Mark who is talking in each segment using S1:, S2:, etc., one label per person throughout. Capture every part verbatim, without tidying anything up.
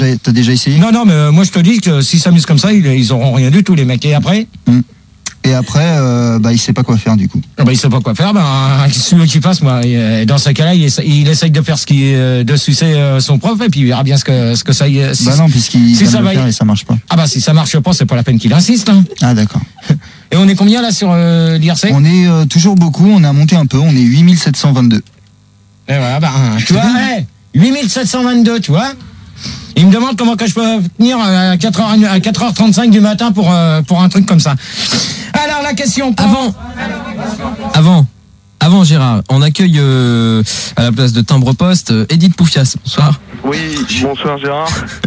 S1: T'as déjà essayé?
S2: Non, non, mais euh, moi je te dis que s'ils s'amusent comme ça, ils, ils auront rien du tout, les mecs. Et après
S1: mmh. Et après, euh, bah, il sait pas quoi faire du coup.
S2: Ah bah, il sait pas quoi faire, bah, celui qui fasse, moi. Et dans ce cas-là, il essaye, il essaye de faire ce qui est, de sucer son prof, et puis il verra bien ce que, ce que ça y est. Si,
S1: bah non, puisqu'il
S2: si
S1: vient
S2: ça
S1: de le
S2: va
S1: faire
S2: y...
S1: et ça marche pas.
S2: Ah bah si ça marche pas, c'est pas la peine qu'il insiste. Hein.
S1: Ah d'accord.
S2: Et on est combien là sur euh, l'I R C?
S1: On est euh, toujours beaucoup, on a monté un peu, on est huit mille sept cent vingt-deux.
S2: Et voilà, bah, tu vois, hey, huit mille sept cent vingt-deux, tu vois. Il me demande comment que je peux tenir à quatre heures trente-cinq du matin pour, euh, pour un truc comme ça. Alors la question...
S3: Avant, avant, avant Gérard, on accueille euh, à la place de timbre-poste euh, Edith Poufias. Bonsoir.
S4: Oui, bonsoir Gérard.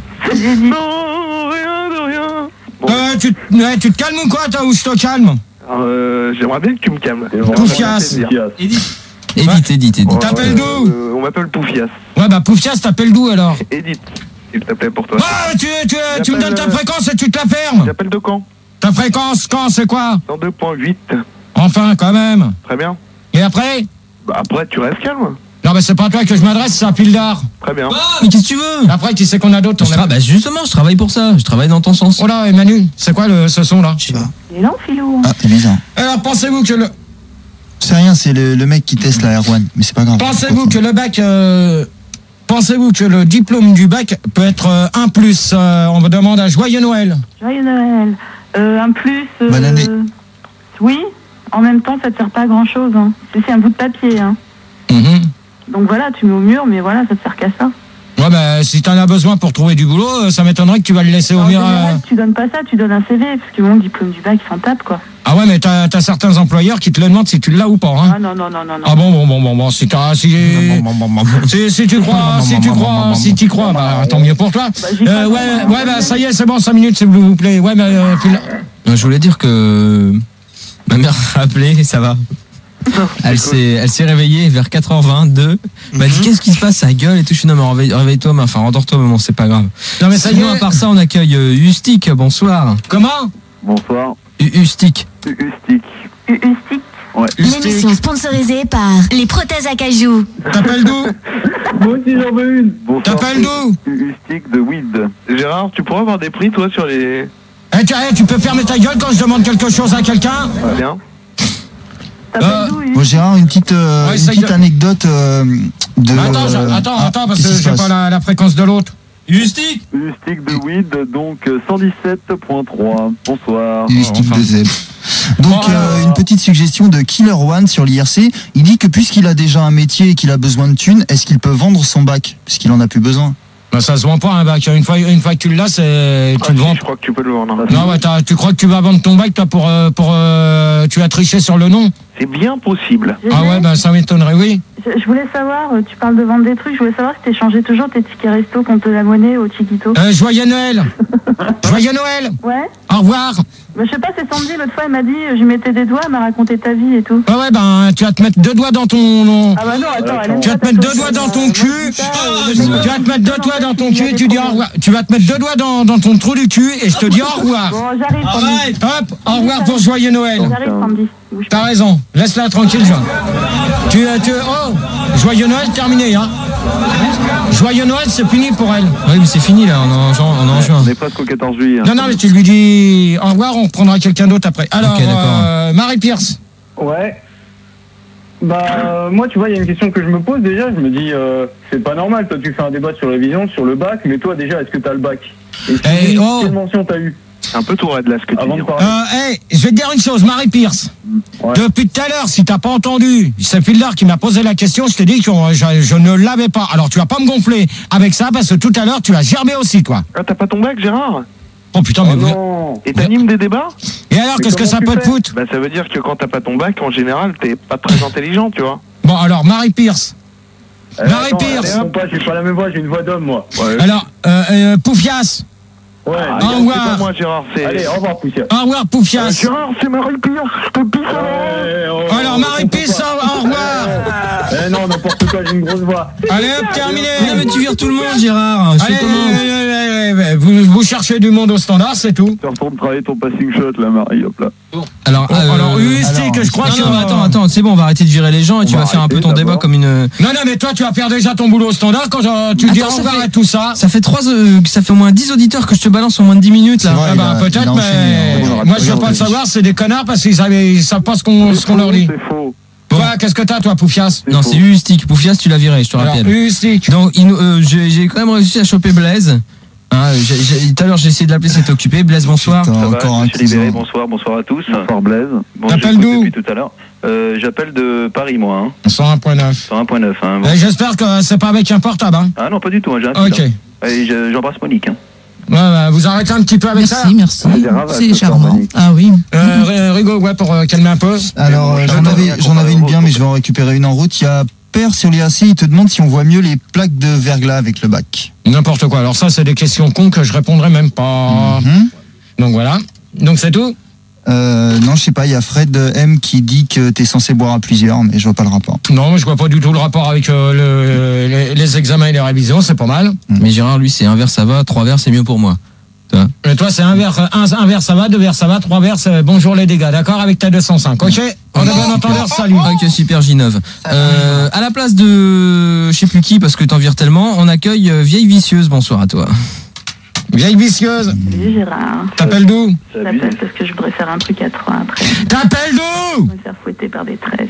S4: Non, rien de rien. Bon.
S2: Euh, tu, ouais, tu te calmes ou quoi, toi, ou je te calme?
S4: euh, J'aimerais bien que tu me calmes.
S2: Poufias.
S3: Edith. Edith, Edith, Edith.
S2: T'appelles d'où?
S4: euh, On m'appelle Poufias.
S2: Ouais, bah Poufias, t'appelles d'où alors?
S4: Edith, s'il te plaît pour toi.
S2: Ouais, tu, tu, tu me donnes ta fréquence et tu te la fermes.
S4: J'appelle de quand?
S2: Ta fréquence, quand, c'est quoi?
S4: cent deux point huit.
S2: Enfin, quand même.
S4: Très bien.
S2: Et après?
S4: Bah après, tu restes calme.
S2: Non, mais c'est pas à toi que je m'adresse, c'est à Pildar.
S4: Très bien.
S3: Ah, mais qu'est-ce que tu veux?
S2: Après, qui c'est qu'on a d'autres?
S3: Je tra- bah justement, je travaille pour ça. Je travaille dans ton sens.
S2: Oh là, et Manu, c'est quoi le, ce son là?
S1: Je sais pas.
S5: Il est lent, Philou.
S1: Ah, c'est bizarre.
S2: Alors, pensez-vous que le...
S1: C'est rien, c'est le, le mec qui teste la R un, mais c'est pas grave.
S2: Pensez-vous que le bac... Euh... Pensez-vous que le diplôme du bac peut être euh, un plus euh, on me demande un joyeux Noël.
S5: Joyeux Noël. Euh, un plus... Euh,
S1: Bonne année.
S5: Oui, en même temps, ça te sert pas à grand-chose. Hein. C'est, c'est un bout de papier. Hein.
S2: Mm-hmm.
S5: Donc voilà, tu mets au mur, mais voilà, ça te sert qu'à ça.
S2: Ouais, bah, si t'en as besoin pour trouver du boulot, ça m'étonnerait que tu vas le laisser au
S5: En
S2: mur.
S5: général,
S2: euh...
S5: tu donnes pas ça, tu donnes un C V, parce que bon, le diplôme du bac, il s'en tape, quoi.
S2: Ah ouais, mais t'as, t'as certains employeurs qui te le demandent si tu l'as ou pas. Hein.
S5: Ah non, non, non, non, non.
S2: Ah bon, bon, bon, bon, bon, si t'as... Si, si, si tu crois, si tu crois, si tu crois, bah tant mieux pour toi.
S5: Bah, j'y
S2: Euh,
S5: crois
S2: ouais,
S5: pas,
S2: ouais, bah ça y est, c'est bon, cinq minutes, s'il vous plaît. Ouais, mais... Euh, puis là-
S3: Je voulais dire que ma mère a appelé, ça va. Elle s'est, elle s'est réveillée vers quatre heures vingt-deux. Elle m'a dit qu'est-ce qui se passe, ça gueule et tout. Je suis non mais réveille, réveille-toi, mais enfin rendors-toi, maman, c'est pas grave.
S2: Non mais ça y
S3: Sinon,
S2: est.
S3: à part ça, on accueille euh, Ustic. Bonsoir.
S2: Comment?
S4: Bonsoir.
S3: U- Ustic.
S4: Ustic.
S5: U-Ustic.
S4: Ouais.
S6: L'émission sponsorisée par les prothèses à cajou.
S2: T'appelles d'où?
S4: Moi aussi j'en veux une. Bonsoir.
S2: T'appelles d'où?
S4: Ustic de Weed. Gérard, tu pourrais avoir des prix toi sur les...
S2: Eh, tu, eh, tu peux fermer ta gueule quand je demande quelque chose à quelqu'un?
S4: Très bien.
S5: T'appelles
S2: Euh,
S5: d'où, U?
S1: Bon, Gérard, une petite, euh,
S2: Ouais,
S1: une
S2: ça y
S1: petite
S2: est.
S1: anecdote euh, de.
S2: Attends, je-
S1: euh,
S2: attends,
S1: ah,
S2: attends, parce
S1: qu'est-ce
S2: que
S1: qui se
S2: j'ai
S1: passe
S2: pas la, la fréquence de l'autre.
S3: Ustic.
S4: Ustic de Weed, donc cent dix-sept point trois. Bonsoir.
S1: Ustic
S2: enfin.
S1: de Zeb. Donc,
S2: Bon,
S1: euh,
S2: alors.
S1: une petite suggestion de Killer One sur l'I R C. Il dit que puisqu'il a déjà un métier et qu'il a besoin de thunes, est-ce qu'il peut vendre son bac? Puisqu'il en a plus besoin.
S2: Bah, ça se vend pas un bac. Une fois, une fois que tu l'as, c'est, tu
S4: Ah,
S2: le
S4: si,
S2: vends.
S4: je crois que tu peux le vendre.
S2: Non, ouais, t'as- tu crois que tu vas vendre ton bac, toi, pour, euh, pour, euh, tu as triché sur le nom?
S4: C'est bien possible.
S2: Ah ouais, bah, ça m'étonnerait, oui.
S5: Je, je voulais savoir, euh, tu parles de vendre des trucs, je voulais savoir si t'échangeais toujours tes tickets resto contre de la monnaie au Chiquito.
S2: Euh, joyeux Noël. Joyeux Noël.
S5: Ouais.
S2: Au revoir.
S5: Bah, je sais pas, c'est Sandy, l'autre fois, elle m'a dit, euh, je lui mettais des doigts, elle m'a raconté ta vie et tout.
S2: Ouais, ouais, ben, tu vas te mettre deux doigts dans ton,
S5: Ah bah non, attends, elle aime
S2: tu vas te
S5: pas
S2: mettre
S5: ta
S2: deux doigts dans ton
S5: Moi,
S2: cul.
S5: je dis ça, euh,
S2: Tu
S5: je dis
S2: vas
S5: ça.
S2: te mettre deux doigts dans ton
S5: Il y a
S2: cul et
S5: des
S2: tu dis au
S5: problèmes.
S2: revoir. Tu vas te mettre deux doigts dans, dans ton trou du cul et je te dis au revoir.
S5: Bon, j'arrive, Sandy.
S2: Hop, au revoir pour joyeux Noël.
S5: J'arrive, Sandy. Bouge pas.
S2: T'as raison, laisse-la tranquille, Jean. Tu, euh, tu, oh, joyeux Noël terminé, hein. Joyeux Noël, c'est fini pour elle.
S3: Oui, mais c'est fini là, on est en, juin- on est en juin.
S4: On est presque au quatorze juillet. hein.
S2: Non, non, mais tu lui dis au revoir, on reprendra quelqu'un d'autre après. Alors,
S3: Ok, d'accord.
S2: euh, Marie Pierce.
S7: Ouais. Bah, euh, moi, tu vois, il y a une question que je me pose déjà. Je me dis, euh, c'est pas normal. Toi, tu fais un débat sur la vision, sur le bac, mais toi, déjà, est-ce que t'as le bac? Et si
S2: Eh,
S7: oui,
S2: oh.
S7: quelle mention t'as eu
S4: C'est un peu tout raide là ce que tu
S7: avant
S4: dis.
S7: de parler?
S2: Euh, hey, je vais te dire une chose, Marie Pierce.
S7: Ouais.
S2: Depuis tout à l'heure, si t'as pas entendu, c'est Pildar qui m'a posé la question, je t'ai dit que je, je ne l'avais pas. Alors tu vas pas me gonfler avec ça parce que tout à l'heure tu as germé aussi, toi.
S4: Ah, t'as pas ton bac, Gérard?
S2: Oh putain, mais
S7: Oh
S2: vous-
S7: non.
S4: Et t'animes des débats?
S2: Et alors,
S7: Mais
S2: qu'est-ce que
S7: comment
S2: ça
S7: tu
S2: peut te
S7: fais
S2: foutre?
S4: Bah, ça veut dire que quand t'as pas ton bac, en général, t'es pas très intelligent, tu vois.
S2: Bon, alors, Marie Pierce.
S7: Eh,
S2: Marie
S7: attends,
S2: Pierce.
S7: allez, hop, pas, j'ai pas la même voix, j'ai une voix d'homme, moi.
S4: Ouais.
S2: Alors, euh, euh, Poufias.
S7: Ouais.
S4: Ah,
S2: Au
S4: c'est
S2: revoir.
S4: pas moi, Gérard, c'est...
S7: Allez, au revoir, Poussière.
S2: Au revoir,
S4: Euh,
S2: Poufias.
S4: Gérard, c'est Marie Pierce, je te pisse à la-
S7: Ouais, oh,
S2: Alors,
S7: oh,
S2: Marie
S7: on peut
S2: Pierce,
S7: pas.
S2: au revoir.
S7: Eh non, n'importe quoi, j'ai une grosse voix.
S2: Allez, hop, terminé.
S3: Non mais tu vires tout le monde, Gérard. Je fais
S2: Allez,
S3: comment?
S2: allez, allez, allez, allez, vous, vous cherchez chercher du monde au standard, c'est tout.
S4: Tu retournes travailler ton passing shot, là, Marie, hop là.
S3: Alors,
S2: Oh,
S3: euh,
S2: alors, Ustique,
S1: alors,
S2: je crois
S3: non,
S2: que...
S3: non, mais attends, attends, c'est bon, on va arrêter de virer les gens et
S4: On
S3: tu
S4: va
S3: vas faire un peu
S4: arrêter
S3: ton débat
S4: d'abord.
S3: comme une.
S2: Non, non, mais toi, tu vas faire déjà ton boulot au standard quand euh, tu dis au
S3: Attends, ça
S2: revoir
S3: fait-
S2: et tout ça.
S3: Ça fait trois, euh, ça fait au moins dix auditeurs que je te balance en moins de dix minutes là.
S1: C'est vrai.
S2: Ah bah,
S1: il a- il
S2: peut-être,
S1: a enchaîné,
S2: mais
S1: hein.
S2: moi, je veux pas le savoir, c'est des connards parce qu'ils savent, ils savent pas ce qu'on ce qu'on leur dit.
S4: C'est faux.
S2: Toi, qu'est-ce que t'as, toi, Poufias?
S3: Non, c'est Ustique. Poufias, tu l'as viré, je te
S2: Alors,
S3: rappelle.
S2: Ustique.
S3: Donc, il nous- euh, j'ai j'ai quand même réussi à choper Blaise. Hein, j'ai- j'ai- tout à l'heure, j'ai essayé de l'appeler, c'était occupé. Blaise, bonsoir.
S1: Putain,
S8: Ça va,
S1: encore
S8: je
S1: un
S8: me suis libéré,
S1: cousin.
S8: bonsoir, bonsoir à tous.
S4: Bonsoir Blaise.
S8: Bon,
S2: T'appelles
S8: j'écoute
S2: d'où?
S8: depuis tout à l'heure. Euh, j'appelle de Paris, moi, hein,
S2: cent un point neuf.
S8: sur un point neuf. Hein, bon.
S2: Et j'espère que c'est pas avec un portable, hein.
S8: Ah non, pas du tout, hein, j'ai un
S2: Ok.
S8: fixe, hein. Et je- j'embrasse Monique. Hein.
S2: Ouais, ouais, vous arrêtez un petit peu avec ça.
S9: Merci, merci.
S4: C'est grave,
S9: C'est
S4: ça,
S9: charmant.
S4: Monique.
S9: Ah oui.
S2: Euh, Rigo, ouais, pour euh, calmer un peu.
S1: Alors,
S8: Mais
S1: euh,
S8: bon,
S1: j'en
S8: j'attends,
S1: avais,
S8: j'attends
S1: j'en
S8: pas
S1: avais
S8: la
S1: une
S8: route,
S1: bien, mais
S8: quoi.
S1: je vais en récupérer une en route. Il y a Père sur l'I A C, il te demande si on voit mieux les plaques de verglas avec le bac.
S2: N'importe quoi. Alors ça, c'est des questions cons que je répondrai même pas.
S1: Mhm.
S2: Donc voilà. Donc c'est tout.
S1: Euh, non, je sais pas, il y a Fred M qui dit que t'es censé boire à plusieurs, mais je vois pas le rapport.
S2: Non, je vois pas du tout le rapport avec euh, le, les, les examens et les révisions. C'est pas mal.
S3: Mais Gérard, lui, c'est un verre, ça va, trois verres, c'est mieux pour moi.
S2: Et toi, c'est un verre, un, un verre, ça va, deux verres, ça va, trois verres, c'est bonjour les dégâts. D'accord avec ta deux cent cinq. Ok. On a bien entendu. Salut.
S3: Ok, super, Ginov. Euh, à la place de, je sais plus qui, parce que t'en vires tellement, on accueille euh, Vieille Vicieuse. Bonsoir à toi.
S2: Vieille vicieuse.
S5: Salut Gérard.
S2: T'appelles d'où?
S5: Je t'appelle parce que je voudrais faire un truc à trois après.
S2: T'appelles d'où?
S5: Me faire fouetter par des tresses.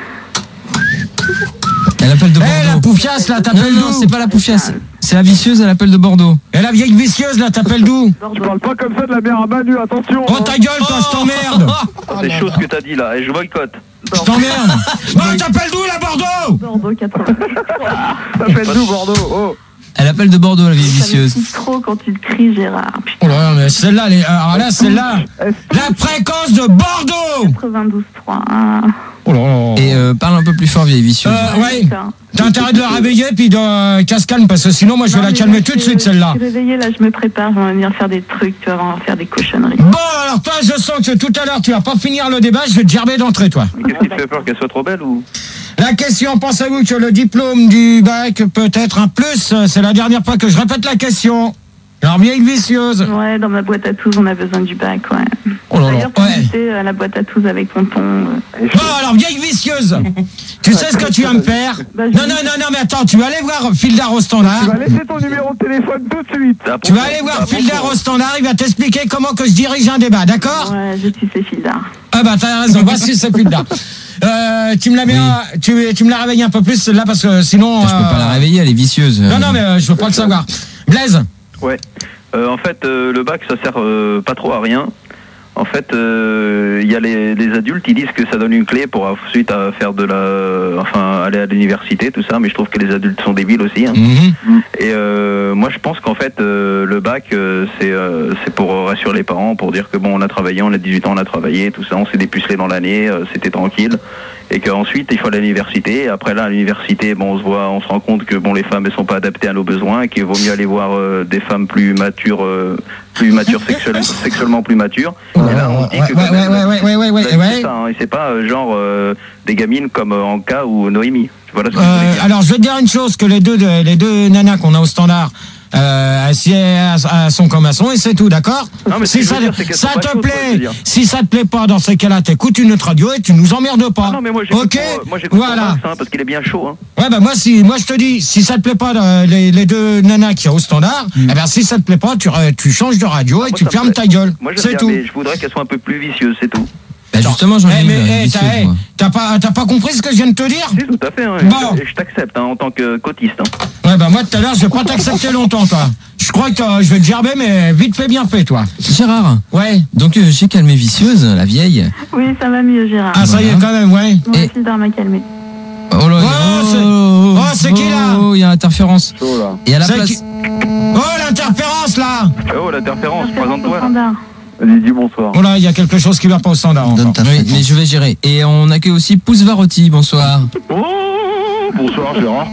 S3: Elle appelle de
S2: Eh, la
S3: Bordeaux.
S2: poufiasse, là,
S3: Non,
S2: t'appelles
S3: non,
S2: d'où?
S3: c'est pas la poufiasse. C'est la vicieuse, elle appelle de Bordeaux.
S2: Et la vieille vicieuse, là, t'appelles d'où?
S4: Tu parles pas comme ça de la mère à Manu, attention.
S2: Oh, ta gueule, toi, je t'emmerde.
S8: Ah, c'est chaud ce que t'as dit là, et je boycotte.
S2: Je t'emmerde. Oh, t'appelles d'où, la Bordeaux?
S5: Bordeaux quatre-vingts.
S4: T'appelles d'où Bordeaux? Oh.
S3: Elle appelle de Bordeaux, la vieille
S5: Ça me
S3: vicieuse.
S5: pique trop quand tu te cries Gérard. Putain,
S2: Oh là, mais celle-là, elle est- alors là, celle-là, la fréquence de Bordeaux.
S5: quatre-vingt-douze trois. Ah.
S2: Oh là là.
S3: Et euh, parle un peu plus fort, vieille vicieuse.
S2: Euh, ouais.
S5: Putain.
S2: T'as intérêt de la réveiller puis de euh, qu'elle se calme parce que sinon moi je vais
S5: Non,
S2: la
S5: mais
S2: calmer
S5: là,
S2: tout de
S5: je-
S2: suite celle-là.
S5: Je suis réveillée, là, je me prépare, je vais venir faire des trucs, tu vas vraiment faire des cochonneries.
S2: Bon alors toi je sens que tout à l'heure tu vas pas finir le débat, je vais te gerber d'entrée toi.
S8: Qu'est-ce qui te fait peur, qu'elle soit trop belle ou?
S2: La question, pensez-vous que le diplôme du bac peut être un plus? C'est la dernière fois que je répète la question. Alors vieille vicieuse.
S5: Ouais, dans ma boîte à tous, on a besoin du bac, ouais.
S2: Oh là là.
S5: D'ailleurs, pour
S2: Ouais.
S5: goûter à la boîte à tous avec tonton. euh,
S2: Bon alors vieille vicieuse. Tu sais ce que tu vas me faire?
S5: Bah, je-
S2: Non non non non mais attends, tu vas aller voir Fildar au standard.
S4: Tu vas laisser ton numéro de téléphone tout de suite.
S8: Ah,
S2: Tu vas aller voir Fildar au standard, il va t'expliquer comment que je dirige un débat, d'accord?
S5: Ouais, je suis Céphildard.
S2: Ah bah t'as raison, voici c'est plus tard. Euh, tu me la mets, en- tu, tu me la réveilles un peu plus celle-là parce que sinon.
S3: Je peux pas
S2: euh,
S3: la réveiller, elle est vicieuse.
S2: Non non mais euh, je veux pas le savoir. Blaise.
S8: Ouais. Euh, en fait, euh, le bac, ça sert euh, pas trop à rien. En fait, euh, il y a les, les adultes, ils disent que ça donne une clé pour ensuite à faire de la, enfin, aller à l'université, tout ça. Mais je trouve que les adultes sont débiles aussi. Hein.
S2: Mhm.
S8: Et euh, moi, je pense qu'en fait, euh, le bac, euh, c'est euh, c'est pour rassurer les parents, pour dire que bon, on a travaillé, on a dix-huit ans, on a travaillé, tout ça, on s'est dépucelé dans l'année, euh, c'était tranquille. Et qu'ensuite, il faut aller à l'université. Et après là, à l'université, bon, on se voit, on se rend compte que bon, les femmes, elles sont pas adaptées à nos besoins, et qu'il vaut mieux aller voir euh, des femmes plus matures, euh, plus matures sexuellement, sexuellement plus matures. Et là, on se dit
S2: Ouais,
S8: que
S2: ouais,
S8: quand même,
S2: ouais, ouais, ouais, ouais, ouais,
S8: la vie,
S2: ouais.
S8: c'est ça, hein, et c'est pas euh, genre euh, des gamines comme euh, Anka ou Noémie. Voilà ce que je voulais
S2: Euh,
S8: dire.
S2: alors je vais te dire une chose, que les deux, les deux nanas qu'on a au standard, euh, si elles, elles sont comme elles sont et c'est tout, d'accord?
S8: Non, mais ce
S2: Si
S8: que je
S2: ça,
S8: veux dire, c'est qu'elles
S2: ça
S8: sont pas
S2: te
S8: chaudes, quoi, je veux
S2: plaît,
S8: dire.
S2: si ça te plaît pas dans ces cas-là, t'écoutes une autre radio et tu nous emmerdes pas.
S8: Ah non, mais moi j'écoute
S2: Ok,
S8: pour, moi, j'écoute pour
S2: voilà.
S8: Max, hein, parce qu'il est bien chaud. Hein.
S2: Ouais bah moi si, moi je te dis, si ça te plaît pas euh, les, les deux nanas qui sont au standard, eh ben si ça te plaît pas, tu, euh, tu changes de radio et
S8: Moi,
S2: tu
S8: ça me
S2: fermes
S8: plaît.
S2: ta gueule.
S8: Moi j'aime
S2: C'est
S8: bien,
S2: tout.
S8: mais je voudrais qu'elle soit un peu plus vicieuse, c'est tout.
S3: Bah, justement, j'en ai
S2: Eh,
S3: une
S2: mais,
S3: euh,
S2: eh,
S3: vicieuse,
S2: t'as, eh,
S3: moi.
S2: t'as pas, t'as pas compris ce que je viens de te dire?
S8: Si, tout à fait. Hein,
S2: Bon.
S8: et je, et je t'accepte hein, en tant que cotiste. Hein.
S2: Ouais bah moi tout à l'heure je vais pas t'accepter longtemps toi. Je crois que euh, je vais te gerber mais vite fait bien fait toi.
S3: Gérard,
S2: Ouais.
S3: donc euh, j'ai calmé vicieuse, la vieille.
S5: Oui, ça va mieux, Gérard.
S2: Ah ça y est quand même ouais.
S5: Mon
S3: et-
S5: Fildard m'a calmé.
S3: Oh là,
S2: Oh, c'est- oh, c'est qui, là?
S3: Oh, il y a interférence.
S4: Chaud là.
S3: Et à la
S2: C'est
S3: place.
S2: qui- Oh l'interférence là.
S8: Oh l'interférence,
S5: C'est
S8: présente-toi. là.
S5: standard.
S4: Vas-y, dis bonsoir.
S2: Oh là il y a quelque chose qui va pas au standard encore.
S1: Donne ta
S3: Oui,
S1: fréquence.
S3: mais je vais gérer. Et on accueille aussi Pouce Varotti, bonsoir.
S4: Oh, bonsoir Gérard.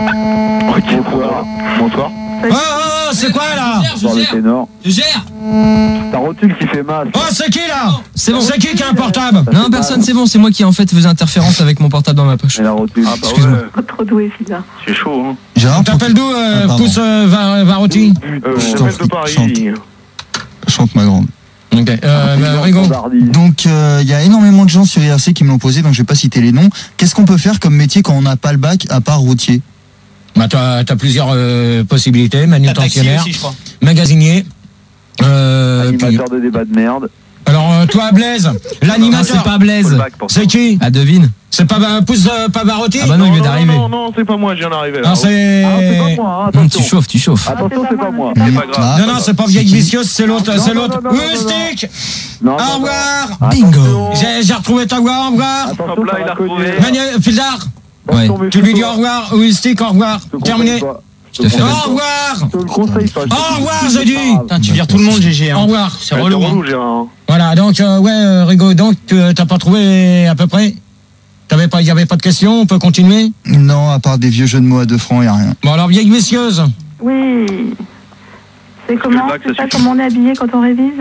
S4: Bonsoir. Bonsoir.
S2: Oh, oh, oh, c'est quoi là?
S4: Bonsoir le ténor.
S3: Je gère.
S4: Ta rotule qui fait mal.
S2: Oh c'est qui là?
S3: C'est bon.
S2: C'est qui qui a un portable?
S3: Non, personne, c'est bon, c'est moi qui en fait faisais interférence avec mon portable dans ma poche.
S4: Et la rotule.
S8: Ah bah
S3: Excuse-moi.
S8: ouais,
S5: Trop, trop doué, Fildard.
S8: c'est chaud. Hein.
S1: Gérard, pour-
S2: T'appelles d'où euh,
S1: Ah, pardon.
S2: Pouce euh, Var- Varotti?
S4: Euh,
S1: Je t'en
S4: j'appelle de
S1: prie,
S4: Paris.
S1: chante. Chante ma grande.
S2: Ok. Euh, bah, Rigo.
S1: Donc, il euh, y a énormément de gens sur I R C qui me l'ont posé, donc je vais pas citer les noms. Qu'est-ce qu'on peut faire comme métier quand on n'a pas le bac, à part routier?
S2: Bah, t'as, as plusieurs euh, possibilités. Manutentionnaire,
S9: Aussi, je crois.
S2: magasinier. Euh,
S7: Animateur
S2: puis...
S7: de débat de merde.
S2: Alors, euh, toi, Blaise, l'animateur.
S3: Non, c'est pas Blaise.
S2: C'est qui?
S3: Ah, devine.
S2: C'est pas euh, Pousse euh, Pavarotti?
S3: Ah bah non, il vient
S4: non,
S3: d'arriver.
S4: non, non, c'est pas moi, je viens d'arriver. là.
S2: Non, c'est.
S7: Ah, c'est pas moi, hein,
S3: Hum,
S7: attention.
S3: tu chauffes, tu chauffes.
S7: Attention, c'est pas moi.
S4: C'est pas grave.
S1: Ah,
S2: Non, non, c'est pas Vieille
S1: qui
S2: Vicieuse, c'est l'autre,
S7: Non,
S2: c'est
S7: non,
S2: l'autre.
S7: non, non, non,
S2: Oui,
S7: non,
S2: Stick!
S7: Non,
S2: Au
S7: non, non.
S2: revoir!
S3: Bingo.
S2: J'ai, j'ai retrouvé ta voix, au revoir!
S7: Attention,
S4: Hop là,
S7: ça
S4: il
S7: va
S4: a
S7: cogner.
S4: retrouvé.
S2: Manuel, Fildar,
S3: Ouais.
S7: Attention,
S2: tu lui dis
S7: méfie-toi.
S2: au revoir, oui, Stick, au revoir.
S7: Je te
S2: Terminé.
S7: conseille pas.
S3: Je te fais
S2: Au
S3: le-
S2: revoir!
S7: Je te le conseille pas.
S2: Au revoir, j'ai dit!
S9: Putain, tu vires tout le monde, G G.
S2: Au
S9: Hein.
S2: revoir.
S9: C'est
S4: Ouais,
S9: relou.
S4: C'est
S9: Hein.
S4: relou, Gérard.
S2: Voilà, donc, euh, ouais, euh, Rigo, donc, tu euh, t'as pas trouvé à peu près? T'avais pas, il y avait pas de questions, on peut continuer?
S1: Non, à part des vieux jeux de mots à deux francs, il a rien.
S2: Bon, alors, Vieille Vicieuse.
S5: Oui. C'est comment,
S8: bac, ça
S5: c'est ça,
S8: suffit.
S5: comment on est habillé quand on révise?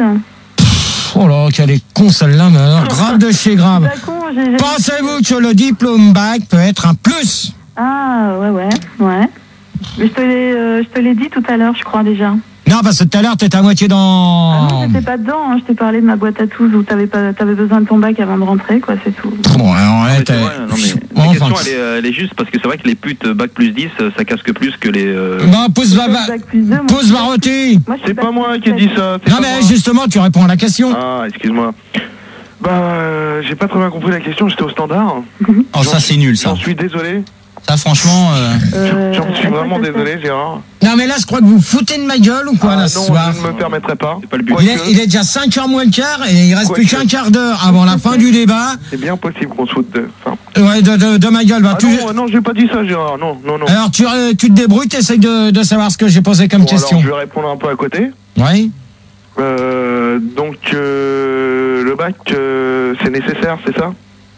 S2: Oh là, qu'elle est con celle-là, mais alors, grave de chez grave.
S5: Bah, con, j'ai- j'ai-
S2: Pensez-vous que le diplôme bac peut être un plus?
S5: Ah, ouais, ouais, ouais. Mais je te l'ai, euh, je te l'ai dit tout à l'heure, je crois déjà.
S2: Non, parce que tout à l'heure, t'étais à moitié
S5: Ah
S2: dans...
S5: non, j'étais pas dedans, hein. Je t'ai parlé de ma boîte à tous où t'avais pas, t'avais besoin de ton bac avant de rentrer, quoi, c'est tout.
S2: Bon, alors,
S8: Ouais,
S2: ouais,
S8: c'est
S2: t'es-
S8: vrai, non, mais
S2: Bon,
S8: la
S2: enfin,
S8: question, elle est, euh, elle est juste parce que c'est vrai que les putes bac plus dix, euh, ça casque plus que les. euh,
S2: Bon, pousse, va,
S5: Toi,
S2: va,
S5: bac plus deux, moi,
S2: pousse,
S5: je-
S2: Varotti.
S5: moi, je suis
S4: C'est
S5: bac
S4: pas moi
S5: plus
S4: qui ai
S5: sept.
S4: dit ça. c'est
S2: Non,
S4: pas
S2: mais
S4: moi.
S2: justement, tu réponds à la question.
S4: Ah, excuse-moi. Bah, euh, j'ai pas très bien compris la question, j'étais au standard.
S9: Oh, ça, c'est nul, ça.
S4: J'en suis désolé.
S9: Ça, franchement. euh,
S5: Euh,
S4: J'en suis
S5: à quoi
S4: vraiment
S5: ça sert?
S4: désolé, Gérard.
S2: Non, mais là, je crois que vous foutez de ma gueule ou quoi,
S4: Ah
S2: là,
S4: non,
S2: ce soir?
S4: je ne me permettrai pas.
S8: C'est pas le but.
S2: Il est, il est déjà cinq heures moins le quart et il reste
S4: Quoi
S2: plus
S4: que-
S2: qu'un quart d'heure avant la fin du débat.
S4: C'est bien possible qu'on se foute de. Enfin...
S2: Ouais, de, de, de ma gueule. Bah,
S4: Ah
S2: tu...
S4: non, non, j'ai pas dit ça, Gérard. Non, non, non.
S2: Alors, tu, euh, tu te débrouilles, t'essayes de, de savoir ce que j'ai posé comme
S4: Bon,
S2: question.
S4: alors, je vais répondre un peu à côté.
S2: Ouais.
S4: Euh, donc, euh, le bac, euh, c'est nécessaire, c'est ça?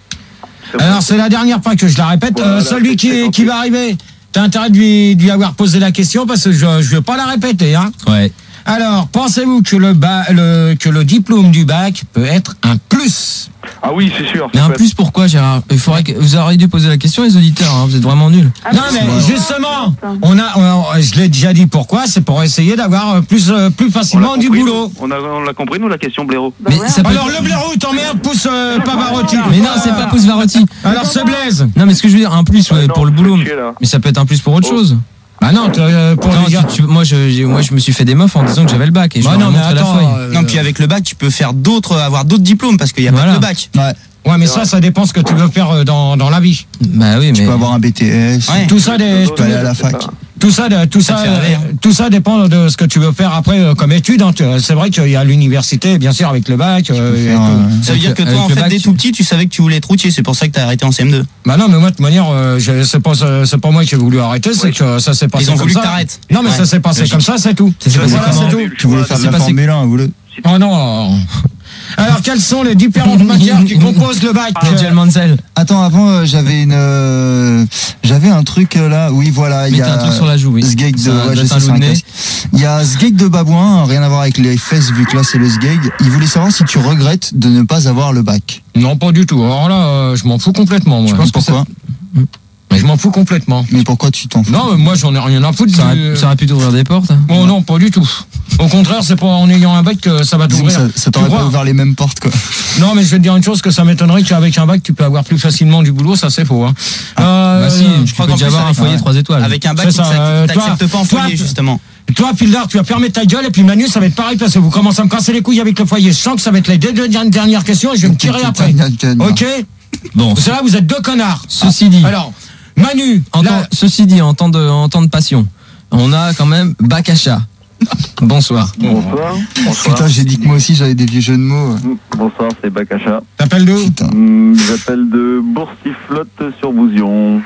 S4: C'est bon.
S2: Alors, c'est la dernière fois que je la répète.
S4: Voilà,
S2: Euh, celui
S4: c'est
S2: qui,
S4: très
S2: qui
S4: gentil.
S2: va arriver, t'as intérêt de lui, de lui avoir posé la question parce que je ne vais pas la répéter. Hein.
S3: Ouais.
S2: Alors, pensez-vous que le, ba- le, que le diplôme du bac peut être un plus?
S4: Ah oui, c'est sûr.
S3: Mais
S4: ça
S3: en
S4: peut
S3: plus, pourquoi, Gérard? Il faudrait que vous auriez dû poser la question, les auditeurs. Hein. Vous êtes vraiment nuls.
S5: Ah,
S2: Non,
S5: mais
S2: mais
S5: c'est
S2: justement,
S5: vrai.
S2: on a, on- je l'ai déjà dit pourquoi, c'est pour essayer d'avoir plus, euh, plus
S8: On l'a
S2: facilement du
S8: compris,
S2: boulot.
S8: nous. On a- on l'a compris, nous, la question blaireau.
S5: Bah
S3: Mais
S5: ouais,
S3: ça peut-
S2: Alors, le blaireau, t'emmerde, pousse euh, Pavarotti.
S3: Mais non, c'est pas Pousse Varotti.
S2: Alors, c'est Blaise.
S3: Non, mais ce que je veux dire, un plus ouais,
S4: Ouais, non,
S3: pour le
S4: vous
S3: boulot.
S4: faites chier, là.
S3: Mais ça peut être un plus pour autre
S4: Oh.
S3: chose.
S2: Bah non, t'as, euh, pour
S3: Non,
S2: les gars.
S3: tu- tu- moi, je, j'ai- moi, je me suis fait des meufs en disant que j'avais le bac et je
S2: Bah
S3: leur ai
S2: non, mais
S3: montré la
S2: attends.
S3: feuille.
S2: euh,
S9: Non, puis avec le bac, tu peux faire d'autres, avoir d'autres diplômes parce qu'il n'y a
S3: Voilà.
S9: pas que le bac.
S1: Ouais,
S2: Ouais, mais ça, ça dépend ce que tu veux faire euh, dans, dans la vie.
S3: Bah oui,
S1: tu
S3: mais.
S1: peux avoir un B T S,
S9: Ouais.
S2: Tout ça, des,
S1: tu peux aller à la fac.
S2: tout ça, de- tout ça,
S9: te fait rêver,
S2: euh, tout ça dépend de ce que tu veux faire après euh, comme étude. Hein. Tu- C'est vrai qu'il y a l'université, bien sûr, avec le bac. euh, et
S1: faire,
S2: tout.
S1: euh,
S9: Ça veut
S3: Avec
S9: dire que
S3: le-
S9: toi, en
S3: avec le
S9: fait,
S3: bac,
S9: dès
S3: tu-
S9: tout petit, tu savais que tu voulais être routier. C'est pour ça que tu as arrêté en C M deux.
S2: Bah non, mais moi, de toute manière, euh, je- c'est pas, c'est pas moi qui ai voulu arrêter, c'est que ça s'est passé
S9: Ils ont
S2: comme
S9: voulu
S2: ça.
S9: que t'arrêtes.
S2: Non, mais
S9: Ouais.
S2: ça s'est passé
S9: Logique.
S2: comme ça, c'est tout.
S3: Ça s'est passé
S2: Voilà,
S3: comment
S2: c'est tout.
S1: Tu voulais faire de
S3: c'est
S1: la
S3: passé-
S1: Formule un, vous le.
S2: Oh non. Alors, quelles sont les différentes matières qui composent le bac?
S3: Nigel Mansell.
S1: Attends, avant, euh, j'avais une, euh, j'avais un truc euh, là. Oui, voilà, il
S3: Mais
S1: y
S3: t'as
S1: a
S3: un truc sur la joue, oui.
S1: Sgeg
S3: C'est
S1: de,
S3: un-
S1: ouais, je
S3: c'est
S1: sais,
S3: un
S1: c'est
S3: loup
S1: un
S3: de nez.
S1: casque. Il y a Sgeg de Babouin, rien à voir avec les fesses vu que là c'est le Sgeg. Il voulait savoir si tu regrettes de ne pas avoir le bac.
S2: Non, pas du tout. Alors là, euh, je m'en fous complètement, moi.
S1: Je pense pourquoi.
S2: Mais je m'en fous complètement.
S1: Mais pourquoi tu t'en fous?
S2: Non, mais moi, j'en ai rien à foutre.
S3: Ça
S2: du-
S3: aurait, ça aurait pu t'ouvrir des portes. hein.
S2: Oh non, pas du tout. Au contraire, c'est pas en ayant un bac que ça va
S1: Disons
S2: t'ouvrir.
S1: que ça, ça t'aurait
S2: Tu
S1: pas
S2: crois
S1: ouvert les mêmes portes quoi.
S2: Non, mais je vais te dire une chose, que ça m'étonnerait qu'avec un bac, tu peux avoir plus facilement du boulot, ça c'est faux. Hein. Euh,
S3: Bah si,
S2: euh,
S3: tu
S9: crois
S3: peux
S9: qu'en
S3: déjà
S9: plus,
S3: avoir un
S9: avec-
S3: foyer
S1: ouais.
S3: trois étoiles.
S9: Avec un bac,
S2: C'est ça, euh,
S9: tu t'acceptes
S2: toi-
S9: pas en
S2: toi-
S9: foyer, justement.
S2: Toi, Pildar, tu vas fermer ta gueule, et puis Manu, ça va être pareil, parce que vous commencez à me casser les couilles avec le foyer. Je sens que ça va être les deux deux dernières questions, et je vais me tirer après. Ok?
S3: Bon,
S2: C'est là, vous êtes deux connards.
S3: ceci dit,
S2: Alors, Manu,
S3: en
S2: là,
S3: temps- ceci dit, en temps de, en temps de passion, on a quand même bac à chat. Bonsoir.
S7: Bonsoir.
S1: Putain, j'ai dit que moi aussi j'avais des vieux jeux de mots.
S7: Bonsoir, c'est Bakacha.
S2: t'appelles d'où?
S1: Putain.
S7: Hum, J'appelle de Boursiflotte sur Bousion.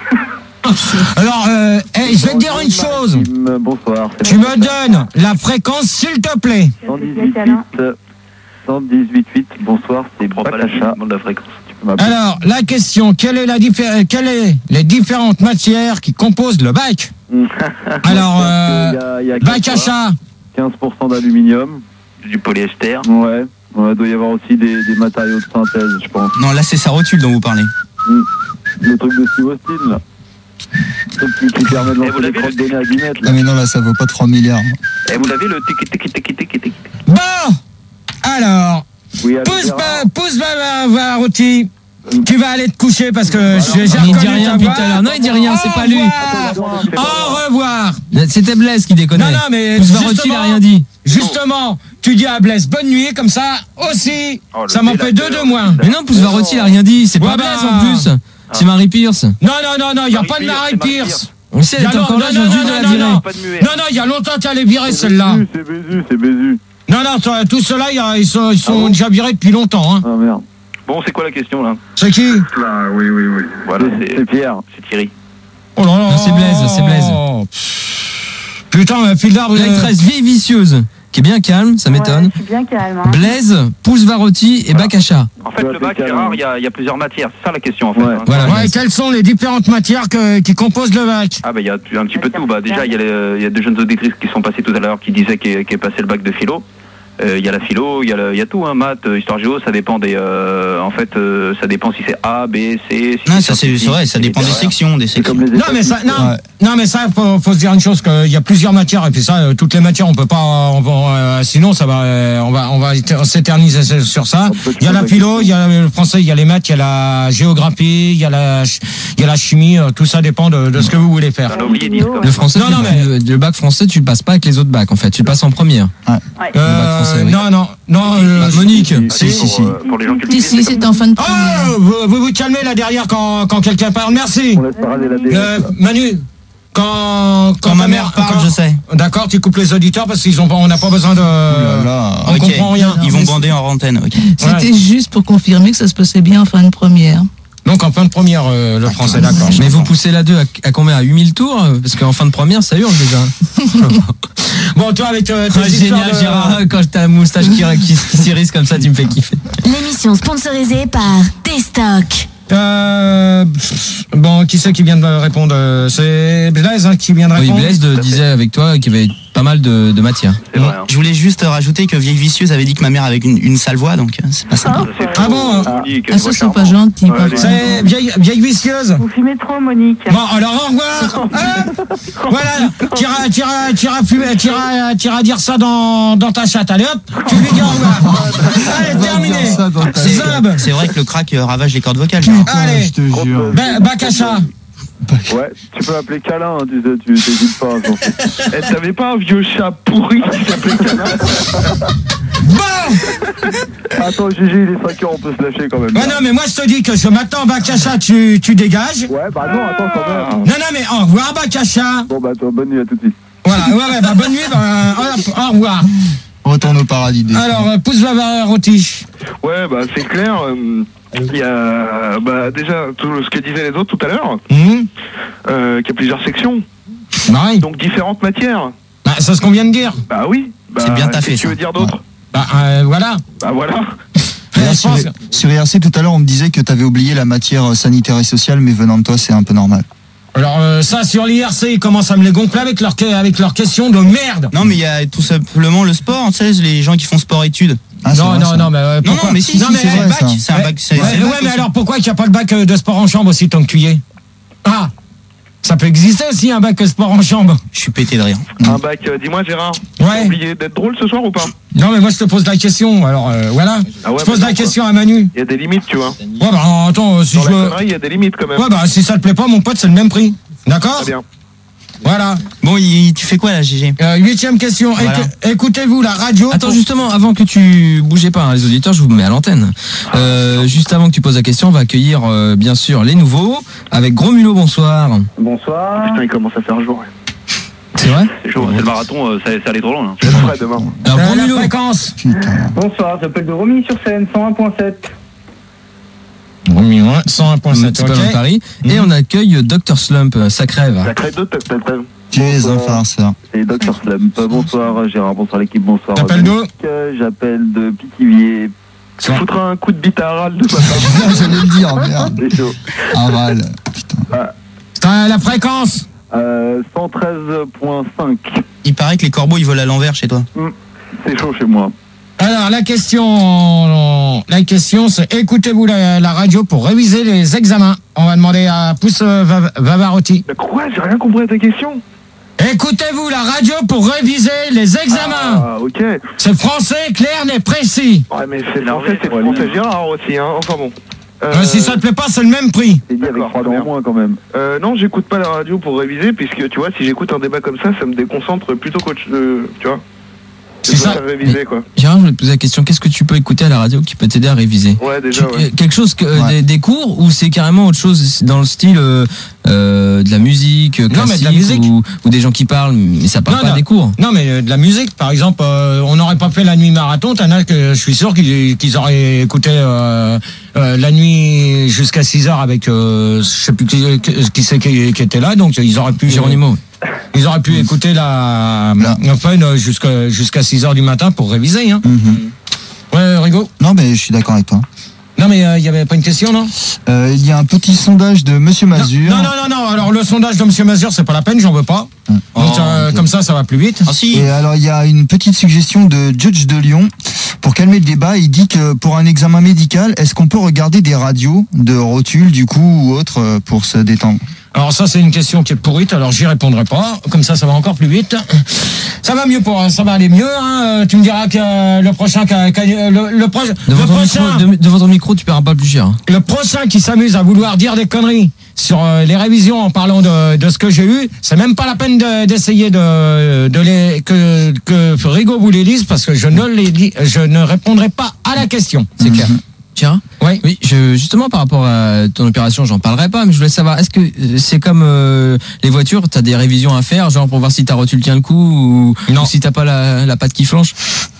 S2: Alors, euh, hey, je vais te dire une chose.
S7: Hum, Bonsoir. c'est
S2: Tu me
S7: Bakacha.
S2: donnes la fréquence, s'il te plaît.
S7: cent dix-huit huit. cent dix-huit huit. Bonsoir, c'est
S8: Prends pas la
S7: Bakacha.
S8: de la fréquence.
S7: Tu peux m'appeler.
S2: Alors, la question, quelle est la diffé- quelle est les différentes matières qui composent le bac? Alors, euh,
S7: Il y a- il y a
S2: bac à chat.
S7: quinze pour cent d'aluminium.
S8: Du polyester.
S7: Ouais. Ouais, il doit y avoir aussi des, des matériaux de synthèse, je pense.
S9: Non, là, c'est sa rotule dont vous parlez.
S7: Le truc de Steve Austin, là. Le truc qui, qui permet de
S8: Et vous
S7: lancer les
S8: l'avez,
S7: crottes
S8: le-
S7: de nez à dix mètres,
S1: Ah
S7: là.
S1: mais non là ça vaut pas trois milliards.
S8: Et vous l'avez le tic tic tic tic tic tic.
S2: Bon, Alors,
S4: Oui, allô,
S2: pousse,
S4: Gérard.
S2: ba- pousse ba- Varotti. Tu vas aller te coucher parce que j'ai j'ai
S3: Il dit
S2: reconnu
S3: rien
S2: ta
S3: depuis
S2: voix.
S3: tout à l'heure. Non, il dit rien, c'est pas lui.
S2: Au revoir.
S3: C'était Blaise qui déconnait.
S2: Non, non, mais
S3: Pousse-Varotti, il
S2: justement,
S3: a rien dit.
S2: Justement, tu dis à Blaise bonne nuit, comme ça aussi,
S8: Oh, le
S2: ça m'en fait deux
S8: délateur.
S2: de moins.
S3: Mais non, Pousse-Varotti, il a rien dit. C'est
S2: Ouais,
S3: pas
S2: bah.
S3: Blaise en plus. C'est Marie Pierce.
S2: Non, non, non, non, il n'y a
S8: Marie
S2: pas de
S8: Pierce,
S2: Marie
S8: c'est Marie
S2: Pierce.
S3: On sait, elle
S2: Y a
S3: était
S2: non,
S3: encore là,
S2: non,
S3: je viens
S2: non,
S3: juste de
S2: non,
S3: la
S2: non,
S3: virer.
S2: non.
S8: Pas de muet.
S2: Non, non, il y a longtemps que tu allais virer celle-là.
S4: C'est Bézu, c'est Bézu.
S2: Non, non, toi, tout cela, y a- ils sont, ils sont
S4: Ah bon
S2: déjà virés depuis longtemps. Hein.
S4: Ah merde.
S8: Bon, c'est quoi la question là?
S2: C'est qui?
S4: Là, oui, oui, oui.
S8: Voilà,
S4: C'est-
S8: c'est
S4: c'est Pierre.
S8: c'est Thierry.
S2: Oh là là.
S3: Non, c'est Blaise, c'est Blaise.
S2: Putain, mais fil d'arbre.
S3: Là, il te reste Vieille Vicieuse, qui est bien calme, ça m'étonne.
S5: Ouais, je suis bien calme. Hein.
S3: Blaise, Pousse-Varotti et Bakacha.
S8: En fait,
S4: Tu vas
S8: le bac,
S4: appeler
S8: Gérard,
S4: Calme.
S8: il y a, il y a plusieurs matières. C'est ça la question en fait.
S4: Ouais.
S8: hein.
S3: Voilà.
S2: Ouais,
S3: Blaise.
S2: quelles sont les différentes matières que- qui composent le bac?
S8: Ah bah il y a un petit peu de tout. Bah déjà il y a, les- il y a deux jeunes auditrices qui sont passées tout à l'heure qui disaient qu'est qu'est passé le bac de philo. Euh, Il y a la philo, il y a, le- il y a tout, hein, maths, euh, histoire géo, ça dépend des. euh, en fait, euh, ça dépend si c'est A, B, C. Si
S9: Non, ça c'est
S8: scientifique,
S9: c'est vrai, ça
S8: si
S9: dépend des
S8: littéraire.
S9: sections, des
S4: C'est comme
S9: sections.
S4: les
S2: Non mais ça,
S4: hépatites,
S2: non,
S1: Ouais.
S2: non mais ça, faut, faut se dire une chose, qu'il y a plusieurs matières et puis ça, euh, toutes les matières, on peut pas, on va, euh, sinon ça va, euh, on va, on va éter- s'éterniser sur ça. Il y a la philo, il y a le français, il y a les maths, il y a la géographie, il y a la, ch- il y a la chimie, euh, tout ça dépend de, de ce que vous voulez faire.
S8: On a oublié dix quand
S3: Le
S8: même.
S3: français,
S2: Non,
S3: tu-
S2: non, mais-
S3: le, le bac français, tu le passes pas avec les autres bacs en fait. Tu le passes en première.
S5: Ouais.
S2: Euh,
S3: français, oui.
S2: non, non, non. euh,
S3: Bah, Monique.
S2: si, si, si.
S8: Pour, euh, pour les gens qui le
S10: Si,
S8: disent,
S10: si,
S8: c'est
S10: c'est en fin de
S2: Oh,
S10: première.
S2: vous, vous vous calmez là derrière quand, quand quelqu'un parle. Merci.
S4: On laisse parler la
S2: Euh,
S4: déesse.
S2: Manu, quand,
S9: Quand ma mère parle,
S2: quand-
S9: je sais.
S2: D'accord, tu coupes les auditeurs parce qu'ils ont pas, on n'a pas besoin de.
S1: Ouh là là.
S2: On
S9: Ok.
S2: comprend rien.
S9: Ils vont bander en antenne, ok.
S10: C'était juste pour confirmer que ça se passait bien en fin de première.
S2: Donc en fin de première, euh, le français, d'accord.
S3: Mais vous poussez la deux à, à combien? À huit mille tours? Parce qu'en fin de première, ça hurle déjà.
S2: Bon, toi avec euh, tes
S3: Ah,
S2: histoires
S3: génial,
S2: de-
S3: Gérard. Quand t'as la moustache qui, qui, qui s'irise comme ça, tu me fais kiffer.
S6: L'émission sponsorisée par T-Stock.
S2: Euh, pff, bon, qui c'est qui vient de répondre? Euh, C'est Blaise hein, qui vient de
S3: Oui,
S2: répondre.
S3: Blaise de- disait avec toi qu'il y avait pas mal de, de matière.
S8: C'est vrai. hein.
S9: Je voulais juste rajouter que Vieille Vicieuse avait dit que ma mère avait une, une sale voix, donc euh, c'est pas sympa.
S8: Ça, c'est
S2: Ah
S8: faux.
S2: bon,
S8: On vous dit qu'elle
S10: Ah,
S8: voit
S10: ça, c'est pas
S8: charmante.
S10: gentil.
S8: Ouais,
S10: par
S8: allez.
S10: contre.
S2: C'est vieille, vieille vicieuse.
S5: Vous fumez trop, Monique.
S2: Bon, alors au revoir. Hein voilà, t'iras, t'iras, t'iras fumer, t'iras, t'iras dire ça dans, dans ta chatte. Allez hop, tu lui dis au revoir. Allez, terminé.
S1: ça dans ta
S9: C'est
S2: Zab.
S9: c'est vrai que le crack euh, ravage les cordes vocales. Gérard.
S2: Allez,
S1: Je te jure.
S2: ben, Bakacha.
S4: Ouais, tu peux appeler Câlin, hein, tu sais, tu t'hésites pas. Attends.
S11: Eh, t'avais pas un vieux chat pourri qui s'appelait Câlin?
S2: Bon.
S4: Attends, Gigi, il est cinq heures, on peut se lâcher quand même.
S2: Ouais, non, mais moi je te dis que je m'attends, Bakacha, tu, tu dégages.
S4: Ouais, bah non, attends quand même.
S2: Non, non, mais au revoir, Bakacha.
S4: Bon, bah toi, bonne nuit à tout de suite.
S2: Voilà, ouais, ouais, bah bonne nuit, bah, hop, au revoir.
S1: Retourne au paradis. des
S2: Alors, euh, pousse va rôti.
S11: Ouais, bah c'est clair. euh, Il y a bah, déjà tout ce que disaient les autres tout à l'heure,
S2: Mmh.
S11: euh, qu'il y a plusieurs sections,
S2: Marie.
S11: donc différentes matières.
S2: Bah, c'est ce qu'on vient de dire.
S11: Bah oui. Bah,
S9: C'est bien taffé,
S11: qu'est-ce que tu
S9: ça.
S11: veux dire d'autre?
S2: Bah, euh, voilà.
S11: Bah voilà.
S1: D'ailleurs,
S2: Je
S1: sur,
S2: pense que-
S1: sur I R C, tout à l'heure, on me disait que tu avais oublié la matière sanitaire et sociale, mais venant de toi, c'est un peu normal.
S2: Alors, euh, ça, sur l'I R C, ils commencent à me les gonfler avec leurs avec leurs questions de merde.
S9: Non, mais il y a tout simplement le sport, tu sais, les gens qui font sport-études.
S1: Ah, c'est
S2: non,
S1: vrai,
S2: non,
S1: ça.
S2: non, mais. euh,
S9: Non,
S2: pourquoi
S9: non, mais si,
S2: Non,
S9: si,
S2: mais-
S9: c'est
S1: vrai,
S9: un bac,
S1: ça.
S9: c'est un bac, c'est
S2: Ouais,
S9: c'est le
S2: ouais,
S9: bac
S2: mais
S9: aussi.
S2: alors pourquoi il n'y a pas le bac euh, de sport en chambre aussi tant que tu y es? Ah, ça peut exister aussi un bac de sport en chambre.
S9: Je suis pété de rire.
S11: Un bac, euh, dis-moi Gérard,
S2: Ouais.
S11: t'as oublié d'être drôle ce soir ou pas?
S2: Non, mais moi je te pose la question. Alors euh, voilà,
S11: Ah ouais,
S2: je pose
S11: mais
S2: la
S11: non,
S2: question à Manu.
S11: Il y a des limites, tu vois.
S2: Ouais, bah attends, si
S11: Dans
S2: je
S11: la
S2: veux.
S11: connerie, il y a des limites quand même.
S2: Ouais, bah si ça te plaît pas, mon pote, c'est le même prix. D'accord?
S11: Très bien.
S2: Voilà.
S9: Bon, il- tu fais quoi là, Gégé?
S2: Euh, huitième question.
S9: Voilà.
S2: Éc- Écoutez-vous la radio.
S3: Attends,
S2: pour-
S3: justement, avant que tu bougez pas, hein, les auditeurs, je vous mets à l'antenne. Euh, juste avant que tu poses la question, on va accueillir euh, bien sûr les nouveaux avec Gros Mulot. Bonsoir.
S7: Bonsoir.
S11: Putain, il commence à faire jour.
S3: C'est vrai?
S8: C'est chaud, c'est le marathon, euh, ça, ça allait trop loin. Là.
S11: Je ferai demain.
S3: Alors,
S2: Euh,
S3: Gros
S2: la
S3: Mulot.
S2: fréquence.
S1: Putain.
S7: Bonsoir, j'appelle de Romilly-sur-Seine, cent un virgule sept.
S2: cent un virgule sept.
S3: C'est pas loin de
S2: Ok.
S3: Paris. Et on accueille Docteur Slump, euh, ça crève.
S11: Ça crée deux têtes,
S1: Tu es un farceur.
S4: C'est docteur Slump. Bonsoir Gérard, bonsoir l'équipe, bonsoir.
S2: T'appelles d'où?
S4: Euh, J'appelle de Pithiviers.
S11: Tu foutras un coup de bite à Harald de matin.
S1: J'allais le dire, merde.
S4: C'est chaud.
S1: Aval. Putain.
S2: T'as la fréquence.
S4: Euh, cent treize virgule cinq.
S9: Il paraît que les corbeaux ils volent à l'envers chez toi.
S4: C'est chaud chez moi.
S2: Alors la question, la question, c'est écoutez-vous la, la radio pour réviser les examens. On va demander à Pousse euh, Va- Vavarotti.
S11: Mais quoi? J'ai rien compris à ta question.
S2: Écoutez-vous la radio pour réviser les examens.
S11: Ah, ok.
S2: C'est français, clair, mais précis.
S11: Ouais, mais c'est français, c'est français Gérard aussi, hein. Enfin bon. Euh,
S2: Euh, si ça te plaît pas, c'est le même prix.
S11: C'est dit avec trois dents en moins quand même. Euh, non, j'écoute pas la radio pour réviser, puisque tu vois, si j'écoute un débat comme ça, ça me déconcentre plutôt qu'autre chose, tu vois.
S2: C'est ça.
S11: Faire réviser, quoi.
S3: Gérard, je voulais te poser la question, qu'est-ce que tu peux écouter à la radio qui peut t'aider à réviser?
S11: Ouais, déjà,
S3: Tu-
S11: ouais.
S3: Quelque chose, que, euh,
S1: Ouais.
S3: des, des cours, ou c'est carrément autre chose dans le style euh, euh, de la musique euh,
S2: Non, mais
S3: classique,
S2: de la musique.
S3: Ou, ou des gens qui parlent, mais ça parle
S2: Non,
S3: pas
S2: non.
S3: des cours.
S2: Non, mais euh, de la musique, par exemple, euh, on n'aurait pas fait la nuit marathon. T'en as que je suis sûr qu'ils qu'ils auraient écouté euh, euh, la nuit jusqu'à six heures avec, euh, je sais plus qui, qui c'est qui, qui était là, donc ils auraient pu.
S3: Géronimo.
S2: Ils auraient pu écouter la, la fun euh, jusqu'à jusqu'à six heures du matin pour réviser. Hein.
S1: Mhm.
S2: Ouais, Rigo.
S1: Non, mais je suis d'accord avec toi.
S2: Non, mais il y avait pas une question, non?
S1: Euh, Il y a un petit sondage de Monsieur Mazur.
S2: Non, non, non, non. Alors le sondage de Monsieur Mazur, c'est pas la peine, j'en veux pas. Donc, euh,
S1: ok.
S2: Comme ça, ça va plus vite.
S9: Ah si.
S1: Et alors, il y a une petite suggestion de Judge de Lyon. Pour calmer le débat, il dit que pour un examen médical, est-ce qu'on peut regarder des radios de rotules, du coup, ou autre, euh, pour se détendre?
S2: Alors ça, c'est une question qui est pourrite, alors j'y répondrai pas. Comme ça, ça va encore plus vite. Ça va mieux pour, ça va aller mieux. Hein. Tu me diras que euh, le prochain, qu'a- qu'a- le, le, proche- le
S3: Devant ton,
S2: prochain,
S3: micro, de, devant ton micro, tu paieras pas plus cher. hein.
S2: le prochain qui s'amuse à vouloir dire des conneries sur euh, les révisions en parlant de, de ce que j'ai eu, c'est même pas la peine de- d'essayer de, de les que que Rigo vous les lise parce que je ne les lis, je ne répondrai pas à la question. C'est clair.
S3: Gérard?
S2: Oui.
S3: Oui, je, justement par rapport à ton opération, j'en parlerai pas, mais je voulais savoir, est-ce que euh, c'est comme euh, les voitures, t'as des révisions à faire, genre pour voir si ta rotule tient le coup ou,
S2: Non.
S3: ou si t'as pas la, la patte qui flanche?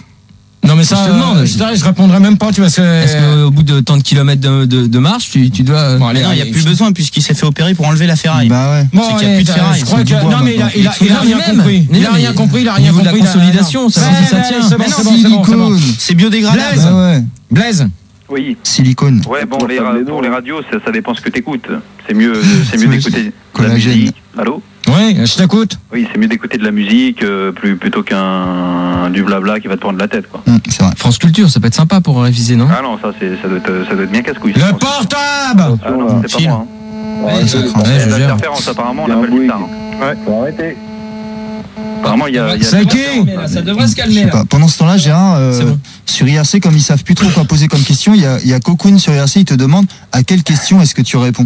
S2: Non mais ça,
S3: Je te demande.
S2: euh, je, je répondrai même pas. Tu vois, c'est.
S3: Est-ce qu'au bout de tant de kilomètres de, de, de marche, tu, tu dois...
S2: Bon, allez,
S9: Non, il n'y a
S2: allez,
S9: plus
S2: je-
S9: besoin puisqu'il s'est fait opérer pour enlever la ferraille.
S1: Bah ouais.
S2: Bon,
S9: C'est qu'il y a
S2: allez,
S9: plus de ferraille,
S2: je crois
S1: c'est
S2: que
S1: du bois
S2: non mais il a,
S1: maintenant.
S2: il a, il a rien
S3: Même.
S2: compris.
S3: Mais
S2: Il a
S3: non,
S2: rien
S3: mais
S2: compris. Il a
S3: au
S2: rien
S3: niveau de la
S2: compris.
S3: consolidation, ça,
S2: Ouais,
S3: si ça
S2: ouais,
S3: tient.
S2: C'est bon,
S1: Mais
S2: c'est
S1: non,
S2: bon, c'est bon, c'est bon.
S1: silicone.
S9: C'est biodégradable.
S2: Blaise.
S1: Ah ouais.
S2: Blaise.
S8: Oui.
S1: Silicone.
S8: Ouais, bon,
S11: Pour
S8: les
S11: faire
S8: ra-
S11: les
S8: pour
S11: noms.
S8: les radios, ça, ça dépend ce que t'écoutes. C'est mieux, c'est mieux
S1: C'est
S8: d'écouter de la
S1: collagène.
S8: musique. Allô?
S2: Oui, je t'écoute.
S8: Oui, c'est mieux d'écouter de la musique euh, plus, plutôt qu'un du blabla qui va te prendre la tête, quoi.
S1: Hum, c'est vrai.
S3: France Culture, ça peut être sympa pour réviser, non?
S8: Ah non, ça, c'est, ça, doit être, ça doit être bien casse-couille. ça,
S2: Le
S8: je pense.
S2: portable.
S8: Ah non, c'est pas
S9: Chill.
S8: moi. Hein.
S1: Ouais, c'est
S3: Ouais,
S1: français.
S3: je
S8: Les
S3: gère.
S8: interférences, apparemment, on
S11: Il y a un
S8: appelle
S11: bruit.
S8: ça. Hein.
S7: Faut arrêter.
S8: Apparemment, il y a. il y a-
S2: C'est qui?
S3: Ça devrait se
S1: Je sais pas. Pendant ce temps-là, Gérard, euh,
S3: C'est bon.
S1: sur I R C, comme ils savent plus trop quoi poser comme question, il y a, il y a Cocoon sur I R C, il te demande à quelle question est-ce que tu réponds.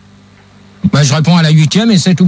S2: Bah, je réponds à la huitième et c'est tout.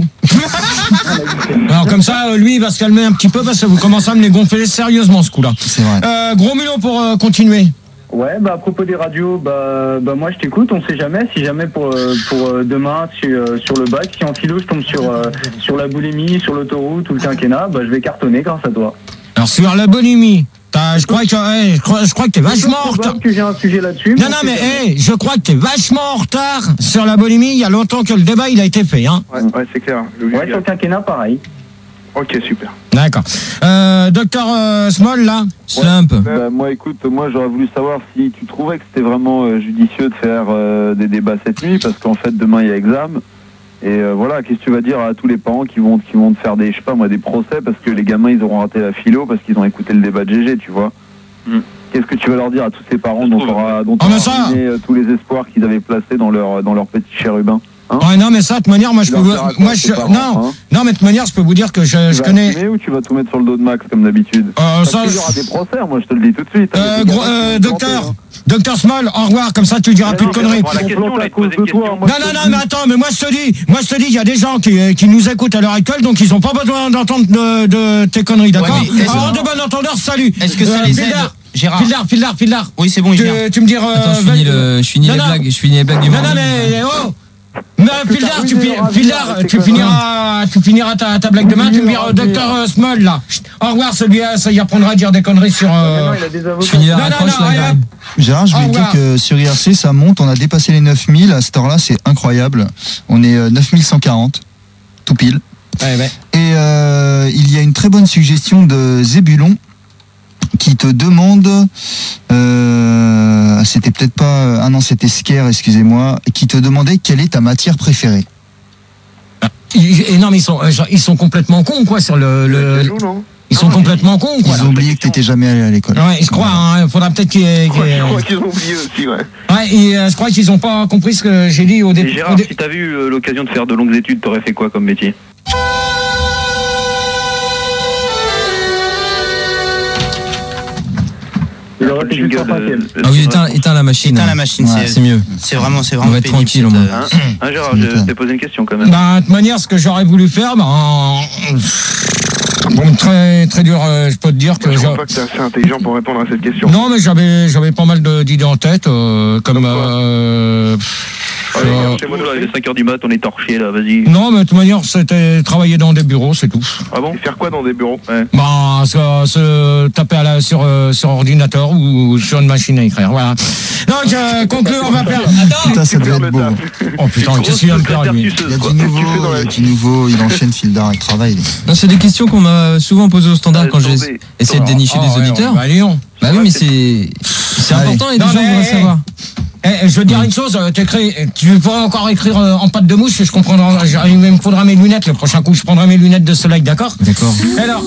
S2: Alors comme ça, euh, lui, il va se calmer un petit peu parce que vous commencez à me les gonfler sérieusement ce coup-là.
S1: C'est vrai.
S2: Euh, gros mulot pour euh, continuer.
S7: Ouais, bah à propos des radios, bah, bah moi je t'écoute, on sait jamais. Si jamais pour, euh, pour euh, demain, sur, euh, sur le bac, si en philo je tombe sur, euh, sur la boulimie, sur l'autoroute ou le quinquennat, bah je vais cartonner grâce à toi.
S2: Alors sur la bonhomie, t'as- je crois que hey, je crois, je crois que t'es vachement en retard.
S7: Tu j'ai un sujet là-dessus.
S2: Non, non, mais hey, je crois que t'es vachement en retard sur la bonhomie. Il y a longtemps que le débat il a été fait. Hein.
S11: Ouais, ouais, c'est clair. Le
S7: Ouais, sur le quinquennat, pareil.
S11: Ok, super.
S2: D'accord. Euh, docteur euh, Small, là.
S3: Slump.
S12: Bah, moi, écoute, moi j'aurais voulu savoir si tu trouvais que c'était vraiment euh, judicieux de faire euh, des débats cette nuit, parce qu'en fait demain il y a examen. Et euh, voilà, qu'est-ce que tu vas dire à tous les parents qui vont, qui vont te faire des, je sais pas moi, des procès parce que les gamins ils auront raté la philo parce qu'ils ont écouté le débat de G G, tu vois.
S8: Mm.
S12: Qu'est-ce que tu vas leur dire à tous ces parents dont tu auras dont
S2: Ah,
S12: t'auras
S2: mais ça-
S12: ruiné, euh, tous les espoirs qu'ils avaient placés dans leur, dans leur petit chérubin, hein?
S2: Ouais, non, mais ça, de toute manière, moi, je
S12: Tu
S2: peux
S12: leur
S2: vous,
S12: diras quoi,
S2: moi,
S12: tes
S2: je,
S12: parents,
S2: non,
S12: hein?
S2: non, mais de toute manière, je peux vous dire que je,
S12: Tu
S2: je
S12: vas
S2: connais.
S12: assumer ou tu vas tout mettre sur le dos de Max comme d'habitude?
S2: Euh,
S12: Parce
S2: ça,
S12: qu'il y aura des procès, moi je te le dis tout de suite. hein,
S2: euh,
S12: les
S2: gros,
S12: gamins,
S2: euh,
S12: ils vont
S2: docteur,
S12: planter,
S2: docteur Small, au revoir, comme ça, tu diras plus de conneries.
S8: Pour la question, on a posé une question.
S2: Non, non, non, mais attends, mais moi, je te dis, moi, je te dis, il y a des gens qui, euh, qui nous écoutent à l'heure actuelle, donc ils ont pas besoin d'entendre de, de tes conneries, d'accord?
S9: Ouais, mais est-ce-
S2: Alors, de bon entendeur, salut.
S9: Est-ce que ça
S2: Euh,
S9: les aide,
S2: Fildar,
S9: Gérard?
S2: Fildar, Fildar, Fildar.
S9: Oui, c'est bon, il
S2: Tu,
S9: vient.
S2: tu me dis, euh,
S3: Attends, je finis, le, je finis
S2: non,
S3: les
S2: non.
S3: blagues, je finis les blagues du
S2: Non, non,
S3: vendredi.
S2: mais, oh! Mais Fildar, tu,
S7: ruiné
S2: fi-
S7: leur avenir
S2: Fildar,
S7: avec
S2: tu
S7: tes
S2: finiras, tu finiras ta, ta blague demain, tu me diras,
S7: leur
S2: docteur euh, Small, là. Chut, au revoir, celui-là, ça y apprendra à dire des conneries sur, euh...
S7: Maintenant, il a des avocats.
S3: Je finis la
S2: Non, non,
S3: raccroche,
S2: non,
S3: la
S2: allez,
S3: blague.
S2: hop.
S1: Gérard, je
S2: Au
S1: voulais te dire
S2: revoir.
S1: que sur I R C, ça monte, on a dépassé les neuf mille, à cette heure-là, c'est incroyable. On est euh, neuf mille cent quarante, tout pile.
S2: Ouais, ouais.
S1: Et euh, il y a une très bonne suggestion de Zébulon qui te demande, euh, c'était peut-être pas, ah non, c'était Scare, excusez-moi, qui te demandait quelle est ta matière préférée.
S2: Ils- Et non, mais ils sont, euh, genre, ils sont complètement cons, quoi, sur le, le-
S11: C'est nous, non?
S2: ils sont complètement cons, quoi.
S1: Ils
S2: là.
S1: ont oublié que t'étais jamais allé à l'école.
S2: Ouais, je crois, hein, il faudra peut-être qu'ils,
S11: Ouais,
S2: qu'ils-
S11: je crois qu'ils ont oublié aussi, ouais.
S2: ouais, et euh, je crois qu'ils ont pas compris ce que j'ai dit au
S8: Et
S2: début.
S8: Gérard, si t'as eu euh, l'occasion de faire de longues études, t'aurais fait quoi comme métier?
S7: Il aurait été juste en cinquième.
S3: Ah oui, éteins, éteins la machine.
S9: Éteins la machine,
S3: Ouais,
S9: c'est-
S3: c'est mieux.
S9: C'est vraiment, c'est vraiment
S3: On va être
S9: pénible,
S3: tranquille au
S9: cette,
S3: moins.
S9: euh,
S8: Hein, hein, Gérard, je t'ai posé une question quand même.
S2: Bah, de toute manière, ce que j'aurais voulu faire, ben, bon, très, très dur, euh, je peux te dire que
S11: Je
S2: j'ai-
S11: crois pas que t'es assez intelligent pour répondre à cette question.
S2: non, mais j'avais, j'avais pas mal de- d'idées en tête, euh, comme, euh,
S8: Allez,
S2: euh,
S8: chez moi, il est cinq heures du mat, on est torché là, vas-y.
S2: non, mais de toute manière, c'était travailler dans des bureaux, c'est tout.
S8: Ah bon?
S11: Et faire quoi dans des bureaux?
S8: Ouais.
S2: Bah, se, se taper à la, sur, euh, sur ordinateur ou sur une machine à écrire, voilà. Donc, euh, conclure, on va faire.
S1: Putain, ça devait être beau.
S2: Oh putain, qu'est-ce qu'il va me faire, lui?
S1: Il y a du nouveau, il y a du nouveau, il enchaîne fil d'art et travail.
S3: Non, c'est des questions qu'on m'a souvent posées au standard
S8: Allez,
S3: quand j'ai
S8: tombez.
S3: essayé de dénicher
S2: Ah,
S3: des
S2: ouais,
S3: auditeurs.
S2: Bah, Lyon.
S3: Bah oui, mais c'est c'est
S1: Allez.
S3: important et des
S2: Non,
S3: gens
S2: mais,
S3: voudraient
S2: eh,
S3: savoir.
S2: Eh, je veux te dire une chose, euh, t'écris- tu pourras encore écrire euh, en pâte de mouche, je comprendrai, je- il me faudra mes lunettes le prochain coup, je prendrai mes lunettes de soleil, d'accord?
S3: D'accord.
S2: Alors,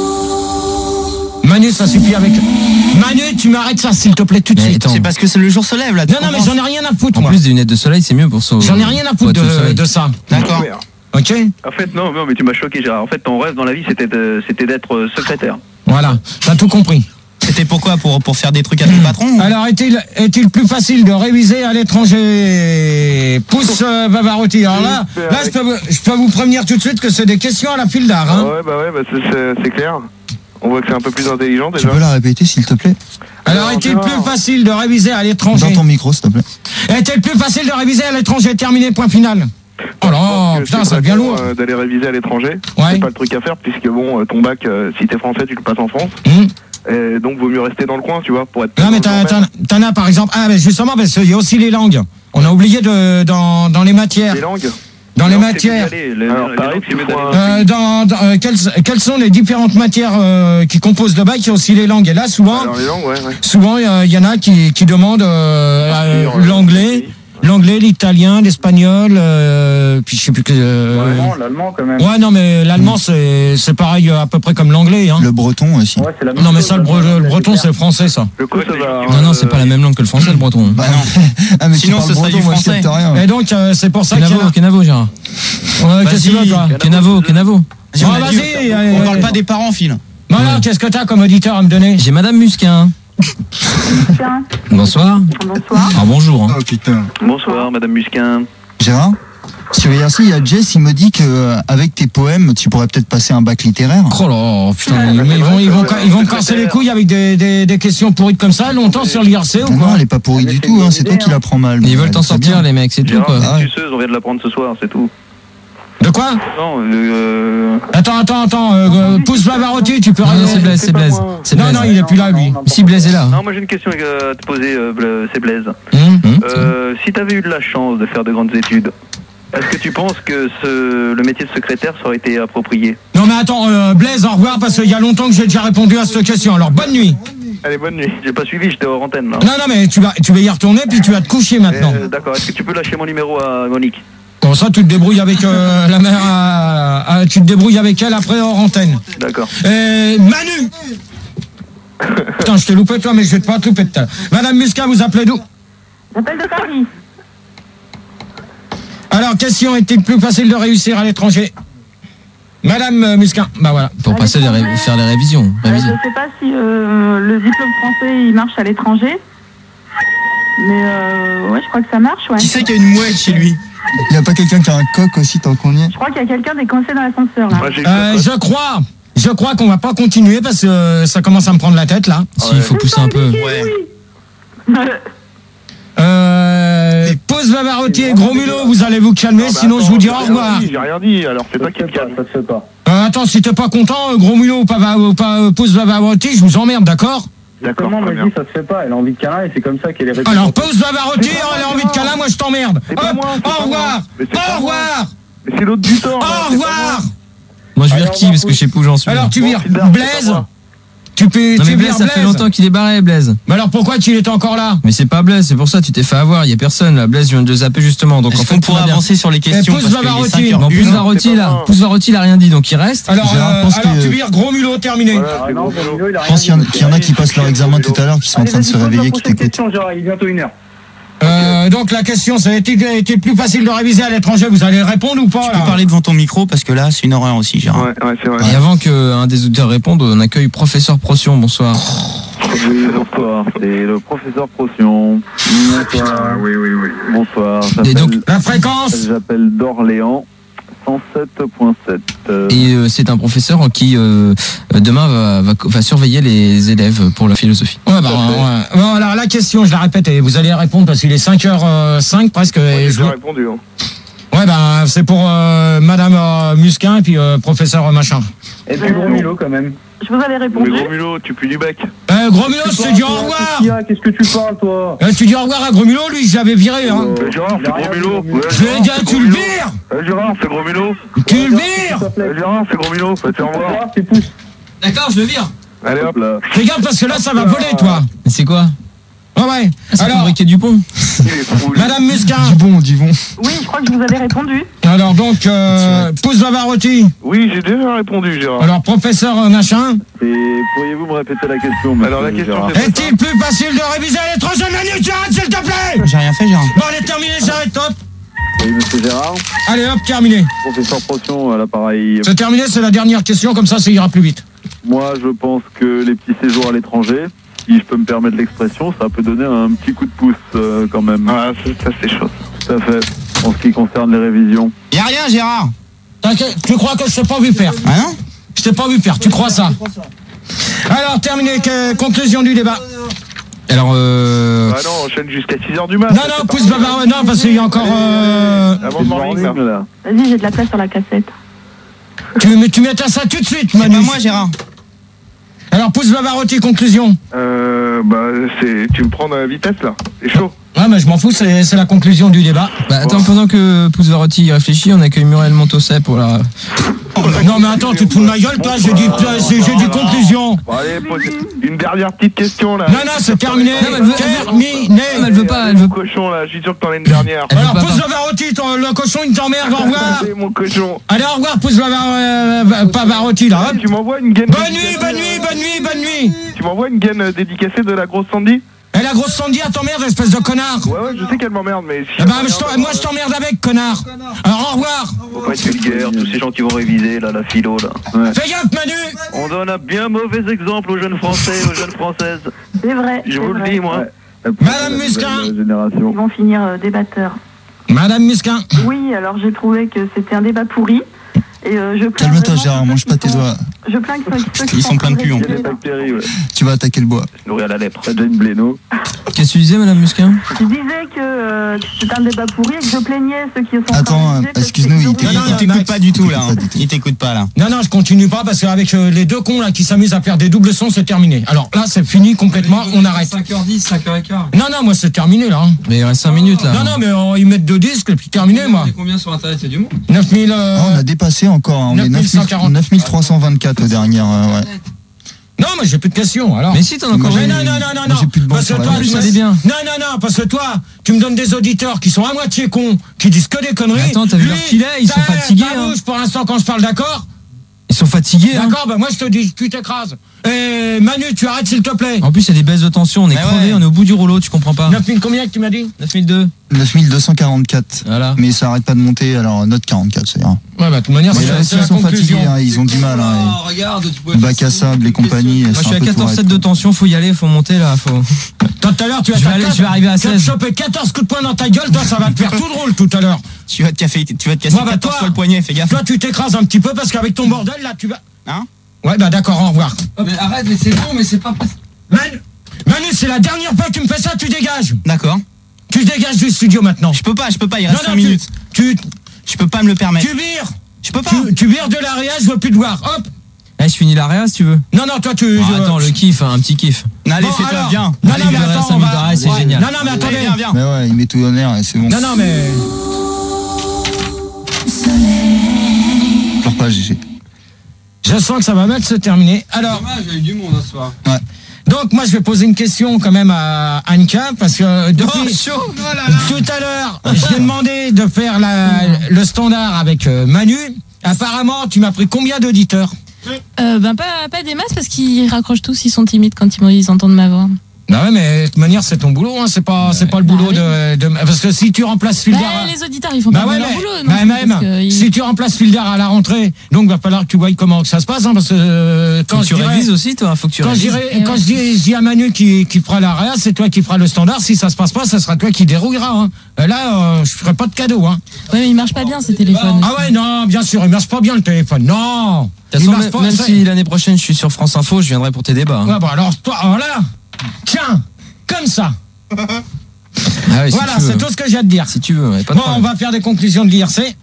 S2: Manu, ça suffit avec. Manu, tu m'arrêtes ça, s'il te plaît, tout de
S3: Mais
S2: suite.
S3: attends.
S9: C'est parce que c'est le jour se lève là. tu
S2: Non, non, mais
S9: comprends
S2: j'en ai rien à foutre,
S3: En
S2: moi.
S3: plus des lunettes de soleil, c'est mieux pour ça.
S2: J'en ai rien à foutre de, de ça.
S9: D'accord.
S2: Ok?
S8: En fait, non, non, mais tu m'as choqué, Gérard. En fait, ton rêve dans la vie, c'était de- c'était d'être euh, secrétaire.
S2: Voilà, t'as tout compris.
S9: C'était pourquoi pour, pour faire des trucs à ton patron ou-
S2: Alors, est-il est-il plus facile de réviser à l'étranger? Pousse euh, Bavarotti. Alors là, là je, peux, vous- je peux vous prévenir tout de suite que c'est des questions à la file d'art. Hein.
S11: Ouais, bah ouais, bah c'est- c'est c'est clair. On voit que c'est un peu plus intelligent
S1: Tu
S11: déjà.
S1: peux la répéter, s'il te plaît?
S2: Alors,
S11: Alors,
S2: est-il
S11: Gérard.
S2: plus facile de réviser à l'étranger?
S1: Dans ton micro, s'il te plaît.
S2: Est-il plus facile de réviser à l'étranger? Terminé, point final. Oh
S11: Je
S2: là,
S11: pense que
S2: putain,
S11: c'est
S2: ça
S11: pas
S2: devient
S11: bien,
S2: lourd.
S11: euh, d'aller réviser à l'étranger.
S2: Ouais.
S11: C'est pas le truc à faire puisque bon, euh, ton bac, euh, si t'es français, tu le passes en France.
S2: Hum.
S11: Et donc vaut mieux rester dans le coin, tu vois, pour être.
S2: Non, mais
S11: dans
S2: t'en
S11: le domaine.
S2: t'en- t'en as par exemple. Ah, mais justement, parce qu'il y a aussi les langues. On a oublié de, dans, dans les matières.
S11: Les langues.
S2: Dans les
S8: langues, c'est
S2: matières.
S8: mieux d'aller, les-
S11: Alors,
S8: les
S11: pareil,
S8: langues, c'est mieux
S11: tu
S8: d'aller
S11: vois,
S8: dans-
S2: Euh, dans, dans- euh, quelles, quelles sont les différentes matières euh, qui composent le bac? Il y a aussi les langues. Et là, souvent,
S11: Alors les langues, ouais, ouais.
S2: souvent il y, a- il y en a qui, qui demandent euh, euh,
S11: Partir, euh,
S2: l'anglais, l'anglais, l'italien, l'espagnol, euh, puis je sais plus que. euh,
S7: L'allemand, l'allemand quand même.
S2: ouais, non, mais l'allemand c'est c'est pareil euh, à peu près comme l'anglais. Hein.
S1: Le breton aussi.
S7: Ouais, c'est la même
S2: Non, mais
S7: chose,
S2: ça, le, bre-
S7: l'allemand,
S2: le
S7: c'est
S2: breton,
S7: clair.
S2: c'est le français, ça.
S11: Le coup, ça va.
S3: Non, non, c'est pas la même langue que le français, le breton.
S1: Bah non. Ah, mais
S9: Sinon,
S1: tu parles
S9: ce serait
S1: breton,
S9: du
S1: moi, je
S9: français.
S1: capte rien.
S2: Et donc, euh, c'est pour ça qu'il y
S3: Kenavo,
S2: a.
S3: Kenavo, Gérard.
S2: Ouais, qu'est-ce que tu veux, toi?
S3: Kenavo, Kenavo.
S9: Vas-y, on
S2: Ah,
S9: a dit,
S2: vas-y,
S9: on
S2: euh,
S9: parle pas des parents, Phil.
S2: Bon, alors, qu'est-ce que t'as comme auditeur à me donner?
S3: J'ai Madame Musquin.
S5: Tiens,
S3: Bonsoir.
S5: bonsoir.
S3: Ah, bonjour. hein.
S1: Oh putain.
S8: Bonsoir, Madame Musquin.
S1: Gérard? Sur I R C, il y a Jess, il me dit que euh, avec tes poèmes, tu pourrais peut-être passer un bac littéraire.
S2: Oh là, putain, mais ils vont, ils vont, ils vont me casser les couilles avec des, des, des questions pourrites comme ça, longtemps sur l'I R C ou
S1: Non,
S2: quoi?
S1: elle est pas pourrie du tout, hein, c'est toi qui la prends mal.
S3: Ils veulent
S1: Elle
S3: t'en
S1: est très
S3: sortir,
S1: bien.
S3: les mecs, c'est tout,
S8: Gérard,
S3: quoi.
S8: c'est
S1: Ah ouais.
S8: une suceuse, on vient de l'apprendre ce soir, c'est tout.
S2: De quoi?
S8: Non, euh...
S2: Attends, attends, attends, euh, euh, pousse Bavarotti, tu peux
S3: Non, non,
S2: rien.
S3: c'est Blaise, c'est
S11: pas
S3: Blaise.
S11: moi.
S3: C'est
S2: Non,
S3: Blaise.
S2: non, il est plus là, lui.
S3: Si Blaise est là.
S8: Non, moi j'ai une question à te poser, euh, Bla- c'est Blaise.
S2: Hum
S3: Hum,
S8: Euh, si t'avais eu de la chance de faire de grandes études, est-ce que tu penses que ce, le métier de secrétaire ça aurait été approprié?
S2: Non, mais attends, euh, Blaise, au revoir, parce qu'il y a longtemps que j'ai déjà répondu à cette question. Alors, bonne nuit.
S11: Allez, bonne nuit.
S8: J'ai pas suivi, j'étais hors antenne là.
S2: Non, non, mais tu vas, tu vas y retourner, puis tu vas te coucher maintenant.
S8: Euh, D'accord, est-ce que tu peux lâcher mon numéro à Monique?
S2: Comme ça, tu te débrouilles avec euh, la mère, à- à- tu te débrouilles avec elle après hors antenne.
S8: D'accord.
S2: Euh, Manu Putain, je t'ai loupé toi, mais je vais te pas te louper tout à l'heure. Madame Muscat, vous appelez d'où?
S5: J'appelle de Paris.
S2: Alors, question, est-il plus facile de réussir à l'étranger? Madame euh, Muscat, bah voilà.
S3: Pour passer les ré- faire les révisions.
S5: Euh,
S3: réviser.
S5: je sais pas si euh, le diplôme français il marche à l'étranger. Mais euh, ouais, je crois que ça marche, ouais.
S9: Qui c'est qu'il y a une mouette chez lui?
S1: Il y a pas quelqu'un qui a un coq aussi tant qu'on y est?
S5: Je crois qu'il y a quelqu'un des coincé dans l'ascenseur, là.
S11: Moi, j'ai eu
S2: Euh,
S11: le
S2: je crois, je crois qu'on va pas continuer parce que euh, ça commence à me prendre la tête là.
S3: Si, il faut pousser un peu.
S9: Ouais.
S2: Euh, pause Bavarotti et Gros Mulot, vous allez vous calmer,
S11: Ah, bah,
S2: sinon
S11: attends,
S2: je vous dis
S11: j'ai
S2: au
S11: rien
S2: revoir.
S11: dit, J'ai rien dit, alors c'est
S7: Ça
S11: toi
S7: se
S11: qui te
S7: fait pas,
S11: calmes.
S7: ça se fait pas.
S2: Euh, attends, si t'es pas content, euh, Gros Mulot ou pas, ou pas euh, pause Bavarotti, je vous emmerde, d'accord?
S11: D'accord,
S7: Comment
S11: très
S7: m'a
S11: bien.
S7: dit ça se fait pas? Elle a envie de câlin et c'est comme ça qu'elle est répondue.
S2: Alors pause Bavarotti, elle a envie de câlin, moi je t'emmerde.
S11: C'est pas
S2: Hop,
S11: moi, c'est
S2: au
S11: pas
S2: revoir,
S11: moi. Mais c'est
S2: au
S11: pas moi.
S2: revoir,
S11: Mais c'est l'autre du temps. là,
S2: au
S11: c'est pas
S2: revoir.
S3: Moi, je
S7: Alors,
S3: vire qui?
S7: on va
S3: Parce que je sais plus où j'en suis.
S2: Alors tu
S11: Bon,
S2: vires
S11: Phil Dart, c'est pas
S2: Blaise,
S11: moi.
S2: tu peux,
S3: Non,
S2: tu
S3: mais
S2: vires
S3: Blaise, ça fait
S2: Blaise.
S3: longtemps qu'il est barré, Blaise.
S2: Mais alors pourquoi tu étais encore là?
S3: Mais c'est pas Blaise, c'est pour ça, tu t'es fait avoir. Il y a personne, là. Blaise vient de zapper justement. Donc en
S9: Est-ce
S3: fait,
S9: qu'on
S3: tout
S9: pourrait
S3: va bien.
S9: avancer sur les questions?
S2: pousse
S9: Parce qu'il est
S2: Bavarotti.
S9: cinq heures
S3: Non,
S9: une.
S3: Pousse
S11: c'est
S3: Varotti,
S11: pas
S3: là.
S11: moi.
S3: Pousse Varotti, il a rien dit, donc il reste.
S2: Alors,
S1: Gérard
S2: euh,
S1: pense
S2: alors
S1: que-
S2: tu vires Gros Mulot, terminé.
S11: Voilà,
S7: Ah
S11: c'est
S7: non,
S11: bon,
S7: Gros
S11: Gros
S7: Mulot, il a
S1: Je
S7: rien
S1: pense qu'il y, en-
S7: dit.
S1: qu'il y en a qui passent leur examen tout à l'heure, qui sont en
S7: Allez,
S1: train de
S7: vas-y,
S1: se
S7: pose la
S1: réveiller, qui
S7: prochaine
S1: t'écoutent.
S7: question, Gérard, il est bientôt une heure.
S2: Euh, donc la question c'est est-il est-il plus facile de réviser à l'étranger? Vous allez répondre ou pas
S9: Tu
S2: là
S9: peux parler devant ton micro parce que là, c'est une horreur aussi, Gérard.
S11: Ouais, ouais, c'est vrai.
S3: Et avant qu'un des auditeurs réponde, on accueille Professeur Procyon. Bonsoir.
S12: Oui, bonsoir, c'est le professeur Procyon. Bonsoir.
S11: Oui, oui, oui.
S12: Bonsoir.
S3: Et donc,
S2: la fréquence
S12: J'appelle d'Orléans, cent sept virgule sept. Euh,
S3: Et euh, c'est un professeur qui euh, demain va, va, va surveiller les élèves pour la philosophie.
S2: Ouais, bah, ouais. Bon, alors la question, je la répète et vous allez répondre parce qu'il est cinq heures cinq presque.
S11: J'ai
S2: et je...
S11: déjà répondu. Hein.
S2: Ouais, bah c'est pour euh, Madame euh, Musquin et puis euh, professeur euh, machin.
S7: Et puis gros mulot quand même.
S5: Je vous avais
S11: Mais
S5: répondu.
S11: gros mulot, tu pues du bec.
S2: Euh, Gros Mulot, je te dis au revoir.
S7: Qu'est-ce qu'il y a ? Qu'est-ce que tu parles toi ?
S2: Euh, tu dis au revoir à Gros Mulot, lui, je l'avais viré. Hein.
S11: Euh, Gérard, c'est gros mulot. Ouais,
S2: Je lui ai
S11: Gérard,
S2: dit,
S11: c'est
S2: tu
S11: gros
S2: le
S11: mulot.
S2: vires.
S11: Euh, Gérard, c'est gros mulot.
S2: Tu le vires.
S11: Euh, Gérard, c'est gros mulot. Faites au revoir.
S7: C'est pouce.
S3: D'accord, je le vire.
S11: Allez hop là.
S2: Fais gaffe parce que là, ça va voler, toi.
S3: Mais c'est quoi?
S2: Ouais, ouais.
S3: C'est
S2: Alors,
S3: le briquet du pont.
S11: Il est fou. lui.
S2: Madame Musquin.
S1: Du bon, du bon.
S5: Oui, je crois que je vous avais répondu.
S2: Alors donc, euh, Pouce Bavarotti.
S11: Oui, j'ai déjà répondu, Gérard.
S2: Alors, professeur euh, machin.
S12: Et pourriez-vous me répéter la question, monsieur
S11: Alors, la question,
S12: Gérard
S11: c'est-
S2: Est-il plus facile de réviser les troisième minutes? J'arrête, s'il te plaît.
S9: J'ai rien fait, Gérard.
S2: Bon, allez, terminé, j'arrête, top.
S12: Oui, monsieur Gérard.
S2: Allez, hop, terminé.
S12: Professeur Procyon à l'appareil.
S2: C'est terminé, c'est la dernière question, comme ça, ça ira plus vite.
S12: Moi, je pense que les petits séjours à l'étranger, si je peux me permettre l'expression, ça peut donner un petit coup de pouce euh, quand même.
S11: Ah, ça, ça, c'est chaud.
S12: Tout à fait. En ce qui concerne les révisions.
S9: Y a rien, Gérard.
S2: T'inquiète, tu crois que je t'ai pas vu faire?
S9: Ah non?
S2: Je t'ai pas vu faire, tu crois ça? Alors, terminé, que- conclusion du débat.
S3: Alors, euh...
S11: Ah non, on enchaîne jusqu'à six heures du mat.
S2: Non, non, Pouce Bavarotti, non, parce qu'il y a encore... Euh...
S11: Avant
S12: C'est
S11: le
S12: le
S11: morning,
S12: morning,
S11: là.
S12: là.
S5: Vas-y, j'ai de la place sur la cassette.
S2: Tu, mais tu mettras ça tout de suite,
S9: C'est
S2: Manu.
S9: pas moi, Gérard.
S2: Alors, Pouce Bavarotti, conclusion.
S11: Euh, bah, c'est, tu me prends dans la vitesse, là. C'est chaud.
S2: Ouais, mais je m'en fous, c'est c'est la conclusion du débat.
S3: Bah, attends, pendant que Pouce Varotti y réfléchit, on accueille Muriel Montosset pour la...
S2: Non, mais attends, tu te fous de ma gueule, toi, j'ai dit, j'ai dit conclusion.
S11: Bon, allez, pose une dernière petite question, là.
S2: Non, non, c'est terminé.
S3: Non, mais elle veut-
S2: Terminé.
S3: Non, mais elle veut pas, elle
S11: Mon
S3: veut...
S11: cochon, là, je suis sûr que t'en as une dernière.
S3: Elle veut
S2: Alors,
S3: pas
S2: Pouce
S3: pas.
S2: Bavarotti, ton- le cochon, il t'emmerde, au revoir.
S11: Allez, mon cochon.
S2: Allez, au revoir, Pouce Bavarotti, Pavarotti, là. hop.
S11: Tu m'envoies une gaine.
S2: Bonne nuit, bonne nuit, bonne nuit, bonne nuit.
S11: Tu m'envoies une gaine euh, dédicacée de la grosse Sandy?
S2: Et la grosse Sandy, elle t'emmerde, espèce de connard.
S11: Ouais, ouais, je sais qu'elle m'emmerde, mais si.
S2: Eh ben, je t'en- moi, je t'emmerde avec, connard. Alors, au revoir.
S8: Faut pas être vulgaire, tous ces gens qui vont réviser, là, la philo, là.
S2: Fais gaffe, Manu.
S8: On donne un bien mauvais exemple aux jeunes Français et aux jeunes Françaises.
S5: C'est vrai.
S8: Je
S5: c'est
S8: vous le
S5: vrai.
S8: dis, moi.
S2: Madame Musquin.
S5: Ils
S12: Génération.
S5: vont finir euh, débatteurs.
S2: Madame Musquin.
S5: Oui, alors j'ai trouvé que c'était un débat pourri. Et euh, je plains
S1: Calme-toi,
S5: vraiment
S1: Gérard,
S5: ceux
S1: mange
S5: qui
S1: pas tes
S5: sont-
S1: doigts.
S5: Je plains que ceux, ceux qui
S9: Ils
S5: sont
S9: sont pleins de cul, en
S12: Il y a
S5: très
S12: des
S5: là.
S12: bactéries, ouais.
S1: Tu vas attaquer le bois.
S8: Nourrir la lèpre.
S12: T'as déjà une bléno.
S3: Qu'est-ce que tu disais, Madame Musquin?
S5: Je disais que euh, c'était un débat pourri et que je plaignais ceux qui sont
S1: Attends,
S5: organisés parce
S1: excuse-nous,
S5: que
S1: il
S5: ils
S1: t'est-
S5: ont-
S2: Non, non,
S9: Il t'écoute
S2: Max.
S9: pas du tout, là.
S1: Il t'écoute pas du tout.
S9: Il t'écoute pas, là.
S2: Non, non, je continue pas parce qu'avec euh, les deux cons là qui s'amusent à faire des doubles sons, c'est terminé. Alors là, c'est fini complètement, on arrête.
S3: cinq heures dix, cinq heures quinze.
S2: Non, non, moi c'est terminé là. hein.
S3: Mais il reste cinq minutes, là.
S2: Non, non, mais euh, ils mettent deux disques et puis terminé, moi.
S3: Combien sur Internet? Il y a du monde.
S2: neuf mille. euh,
S1: Ah, on a dépassé encore, hein, on est
S2: neuf mille cent quarante.
S1: neuf mille trois cent vingt-quatre au dernier. euh, ouais.
S2: Non, mais j'ai plus de questions alors.
S3: Mais si, t'en as encore
S2: Mais
S3: une.
S2: non, non, non, non,
S1: Moi,
S2: non.
S1: j'ai plus de banque
S2: Parce que
S1: sur la
S2: toi,
S1: tête.
S2: tu
S3: Ça
S2: me-
S3: allait bien.
S2: Non, non, non, parce que toi, tu me donnes des auditeurs qui sont à moitié cons, qui disent que des conneries.
S3: Mais attends, t'as vu
S2: Lui,
S3: leur filet, ils sont
S2: ta-
S3: fatigués,
S2: ta
S3: hein.
S2: bouche, pour l'instant, quand je parle d'accord.
S3: Ils sont fatigués, hein.
S2: D'accord, bah moi je te dis, tu t'écrases. Et Manu, tu arrêtes s'il te plaît.
S3: En plus, il y a des baisses de tension, on est
S9: Mais
S3: crevé,
S9: ouais.
S3: on est au bout du rouleau, tu comprends pas.
S2: neuf mille combien que tu m'as dit?
S3: neuf mille deux.
S1: neuf mille deux cent quarante-quatre.
S3: Voilà.
S1: Mais ça arrête pas de monter, alors note quarante-quatre, c'est rien.
S2: Ouais, bah de toute manière,
S1: Mais
S2: c'est
S1: là,
S2: la- c'est
S1: ils
S2: la
S1: sont
S2: conclusion.
S1: fatigués, hein, ils ont du mal. Hein,
S3: regarde, tu
S1: et bac à sable, les compagnies.
S3: Moi, je suis à quatorze sept de tension, faut y aller, faut monter, là, faut...
S2: Toi, tout à l'heure, tu vas
S3: Je vais
S2: faire
S3: aller-
S2: quatre-
S3: je vais arriver à
S2: tu vas te
S3: seize.
S2: choper quatorze coups de poing dans ta gueule, toi, ça va te faire tout drôle tout à l'heure.
S9: Tu vas te casser, tu vas te casser
S2: Moi, bah,
S9: quatorze
S2: toi-
S9: fois le poignet, fais gaffe.
S2: Toi, tu t'écrases un petit peu parce qu'avec ton bordel, là, tu vas.
S9: Hein?
S2: Ouais, bah d'accord, au revoir.
S3: mais arrête, mais c'est bon, mais c'est pas...
S2: Manu, Manu, c'est la dernière fois que tu me fais ça, tu dégages.
S9: D'accord.
S2: Tu dégages du studio maintenant.
S9: Je peux pas, je peux pas, il
S2: Non,
S9: reste
S2: non,
S9: cinq
S2: tu-
S9: minutes.
S2: Tu,
S9: Je peux pas me le permettre.
S2: tu vires.
S9: Je peux pas.
S2: Tu, tu vires de l'area, je veux plus te voir. Hop.
S3: Eh, je finis l'arrière, si tu veux.
S2: Non, non, toi, tu.
S3: Ah,
S2: je-
S3: attends, le kiff, hein, un petit kiff.
S9: Allez,
S2: Bon,
S9: fais-toi,
S2: alors.
S9: viens.
S2: Non, non,
S3: Allez,
S2: mais
S3: il reste
S2: attends,
S3: cinq
S2: on
S3: minutes
S2: va.
S3: d'arrêt, c'est
S2: Ouais.
S3: génial.
S2: Non, non, mais
S9: Allez,
S2: attendez.
S9: viens, viens.
S1: Mais ouais, il met tout honneur et c'est bon.
S2: Non, non, mais.
S1: Pleure pas, G G.
S2: Je sens que ça va mal se terminer. Alors.
S3: Dommage, il y a eu du monde ce soir.
S1: Ouais.
S2: Donc moi je vais poser une question quand même à Anka parce que depuis
S9: Oh, chaud.
S2: tout à l'heure je t'ai demandé de faire la, le standard avec euh, Manu. Apparemment tu m'as pris combien d'auditeurs?
S13: Euh, ben pas, pas des masses parce qu'ils raccrochent tous, ils sont timides quand ils, ils entendent ma voix.
S2: Bah ouais, mais de toute manière, c'est ton boulot, hein. C'est pas, ouais. c'est pas le boulot
S10: bah,
S2: de, de, parce que si tu remplaces Filder.
S10: Bah, les auditeurs, ils font
S2: bah
S10: pas
S2: ouais,
S10: leur
S2: mais,
S10: boulot, non?
S2: Bah même,
S10: ils...
S2: si tu remplaces Filder à la rentrée, donc va falloir que tu vois comment que ça se passe, hein, parce que euh, quand
S3: faut
S2: je
S3: que tu
S2: dirais,
S3: révises aussi, toi, faut que tu
S2: quand
S3: révises.
S2: Je dirais, quand je dis, je dis à Manu qui, qui fera la réa, c'est toi qui feras le standard. Si ça se passe pas, ça sera toi qui dérouillera, hein. Là, euh, je ferai pas de cadeau, hein.
S10: Ouais, mais il marche pas bien, ces téléphones.
S2: Ah ouais, non, bien sûr, il marche pas bien le téléphone. Non.
S3: De toute façon, même, pas, même si l'année prochaine je suis sur France Info, je viendrai pour tes débats. Hein.
S2: Ouais, bah alors, toi, voilà. Tiens, comme ça.
S3: Ah ouais, si
S2: voilà, c'est tout ce que j'ai à te dire.
S3: Si tu veux, ouais, pas
S2: bon,
S3: de
S2: on va faire des conclusions de l'I R C.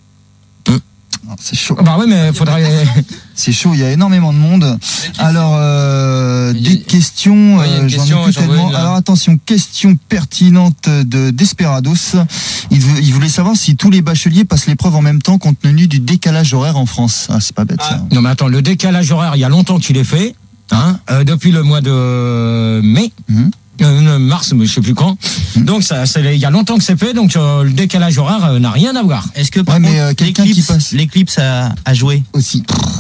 S1: Hum. C'est chaud.
S2: Bah oui, mais faudrait.
S1: C'est chaud, il y a énormément de monde. Alors, euh, des
S3: il...
S1: questions,
S3: ouais,
S1: euh, j'en ai plus tellement. Alors attention, question pertinente de Desperados. Il, il voulait savoir si tous les bacheliers passent l'épreuve en même temps compte tenu du décalage horaire en France. Ah, c'est pas bête ça.
S2: Ah, non mais attends, le décalage horaire, il y a longtemps qu'il est fait, hein, euh, depuis le mois de mai. Mmh. Euh, mars, mais je sais plus quand. Mmh. Donc ça, c'est, il y a longtemps que c'est fait, donc euh, le décalage horaire euh, n'a rien à voir.
S9: Est-ce que par
S1: ouais,
S9: contre,
S1: mais, euh, quelqu'un qui passe
S9: l'éclipse a, a joué
S1: aussi?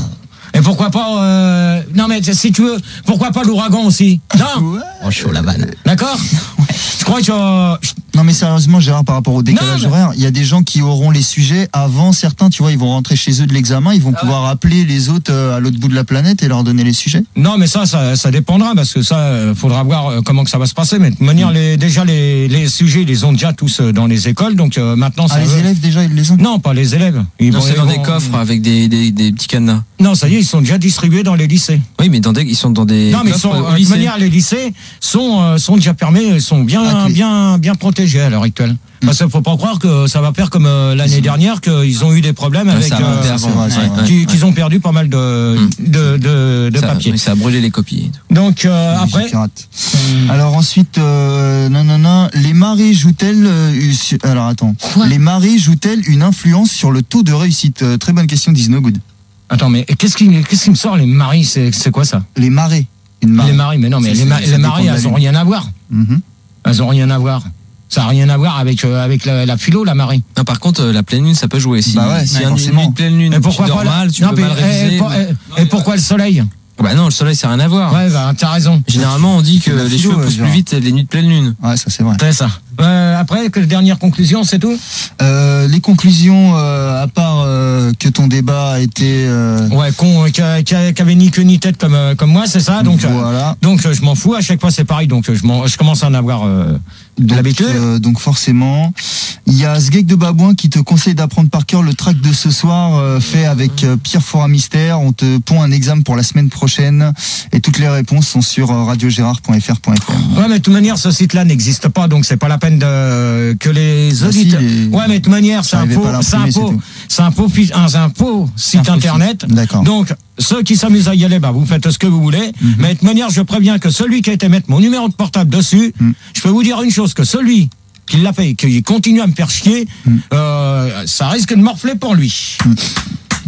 S2: Et pourquoi pas euh... non mais si tu veux, pourquoi pas l'ouragan aussi? Non.
S9: Ouais. Oh, chaud la vanne.
S2: D'accord. Je crois que euh...
S1: non mais sérieusement Gérard, par rapport au décalage non, mais... horaire, il y a des gens qui auront les sujets avant certains, tu vois, ils vont rentrer chez eux de l'examen, ils vont ah pouvoir ouais. appeler les autres à l'autre bout de la planète et leur donner les sujets.
S2: Non mais ça, ça, ça dépendra parce que ça, euh, faudra voir comment que ça va se passer. Mais de toute manière, mmh. les, déjà les, les sujets, ils les ont déjà tous dans les écoles, donc euh, maintenant.
S1: Ah
S2: ça
S1: les
S2: veut...
S1: élèves déjà ils les ont?
S2: Non, pas les élèves.
S3: Ils non, vont, c'est ils dans vont... des coffres avec des, des, des petits cadenas.
S2: Non, ça y est, ils sont déjà distribués dans les lycées.
S3: Oui, mais dans des, ils sont dans des.
S2: Non, mais ils sont, de toute manière, les lycées sont euh, sont déjà permis, sont bien ah, bien bien protégés à l'heure actuelle. Mmh. Parce qu'il faut pas croire que ça va faire comme euh, l'année dernière qu'ils ont eu des problèmes avec
S3: ça
S2: euh,
S3: avant, vrai,
S2: ouais, qu'ils, ouais. qu'ils ont perdu pas mal de mmh. de de, de
S3: ça,
S2: papier.
S3: Oui, ça a brûlé les copies.
S2: Donc euh, après.
S1: Mmh. Alors ensuite, euh, non non non, les marées jouent-elles euh, alors attends, ouais. les marées jouent-elles une influence sur le taux de réussite? euh, Très bonne question, Disno Good.
S2: Attends, mais qu'est-ce qui qu'est-ce qui me sort les marées? C'est c'est quoi ça?
S1: Les marées. Une marée.
S2: Les marées, mais non, mais les, ma- les marées, elles ont rien à voir.
S1: Mmh.
S2: Elles ont rien à voir. Ça n'a rien à voir avec euh, avec la, la philo, la marée.
S3: Non, par contre, euh, la pleine lune, ça peut jouer. Si,
S1: bah ouais,
S3: si
S1: ouais,
S3: un une nuit de pleine lune,
S2: et pourquoi
S3: tu dors
S2: pas
S3: mal, tu
S2: non,
S3: peux
S2: mais,
S3: mal réviser.
S2: Et, pour, et, et pourquoi le soleil?
S3: Bah non, le soleil, ça n'a rien à voir.
S2: Ouais, bah t'as raison.
S3: Généralement, on dit que les
S1: philo,
S3: cheveux poussent plus vite les nuits de pleine lune.
S1: Ouais, ça c'est vrai.
S2: C'est ça. Euh, après, que dernière conclusion, c'est tout.
S1: Euh, les conclusions, euh, à part euh, que ton débat a été euh...
S2: ouais, con, qui avait ni queue ni tête comme euh, comme moi, c'est ça. Donc
S1: voilà.
S2: Euh, donc je m'en fous. À chaque fois, c'est pareil. Donc je m'en, je commence à en avoir euh, de
S1: donc,
S2: l'habitude.
S1: Euh, donc forcément, il y a Sgeg de Babouin qui te conseille d'apprendre par cœur le track de ce soir euh, fait avec euh, Pierre Fora Mystère. On te pond un examen pour la semaine prochaine et toutes les réponses sont sur euh, radio gérard point f r point f r.
S2: Ouais, mais de toute manière, ce site-là n'existe pas, donc c'est pas la peine de que les auditeurs. Ah, si, les... Ouais, mais de toute manière, c'est un faux, c'est un faux, c'est un faux, c'est un faux site internet.
S1: Site. D'accord.
S2: Donc ceux qui s'amusent à y aller, bah vous faites ce que vous voulez. Mm-hmm. Mais de toute manière, je préviens que celui qui a été mettre mon numéro de portable dessus, mm. je peux vous dire une chose, que celui qui l'a fait, qui continue à me faire chier, mm. euh, ça risque de morfler pour lui. Mm. D'accord ?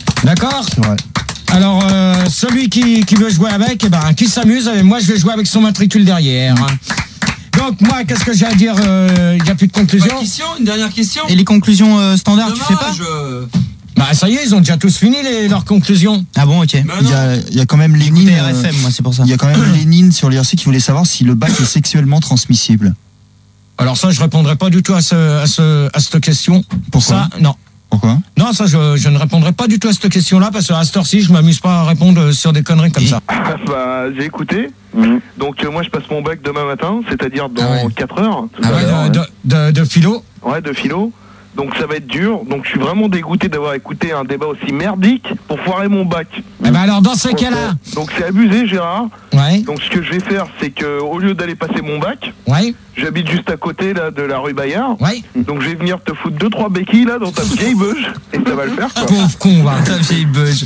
S1: C'est vrai.
S2: Alors, euh, celui qui, qui veut jouer avec, eh ben, qui s'amuse, et moi je vais jouer avec son matricule derrière. Donc moi, qu'est-ce que j'ai à dire? Il euh, n'y a plus de conclusion.
S3: Une, question, une dernière question.
S9: Et les conclusions euh, standards,
S3: Dommage,
S9: tu fais pas
S3: je...
S2: Bah ça y est, ils ont déjà tous fini les, leurs conclusions.
S9: Ah bon, ok.
S1: Il y a, il y a quand même Lénine.
S9: R F M, moi, c'est pour ça.
S1: Il y a quand même Lénine sur l'I R C qui voulait savoir si le bac est sexuellement transmissible.
S2: Alors ça, je répondrai pas du tout à ce, à ce, à cette question.
S1: Pourquoi?
S2: Ça, non.
S1: Pourquoi?
S2: Non, ça, je, je ne répondrai pas du tout à cette question-là, parce qu'à cette heure-ci, je m'amuse pas à répondre sur des conneries comme ça.
S11: Bah, j'ai écouté. Mmh. Donc, euh, moi, je passe mon bac demain matin, c'est-à-dire dans ah ouais. quatre heures.
S2: Ah ouais,
S11: l'heure,
S2: de, de, de, de philo?
S11: Ouais, de philo. Donc, ça va être dur. Donc, je suis vraiment dégoûté d'avoir écouté un débat aussi merdique pour foirer mon bac.
S2: Eh ben alors, dans ce
S11: donc,
S2: cas-là...
S11: Donc, c'est abusé, Gérard.
S2: Ouais.
S11: Donc, ce que je vais faire, c'est que au lieu d'aller passer mon bac...
S2: Ouais.
S11: J'habite juste à côté là de la rue Bayard.
S2: Ouais.
S11: Donc je vais venir te foutre deux trois béquilles là dans ta vieille beuge et ça va le faire quoi.
S2: Pauvre con, va. Ta vieille beuge.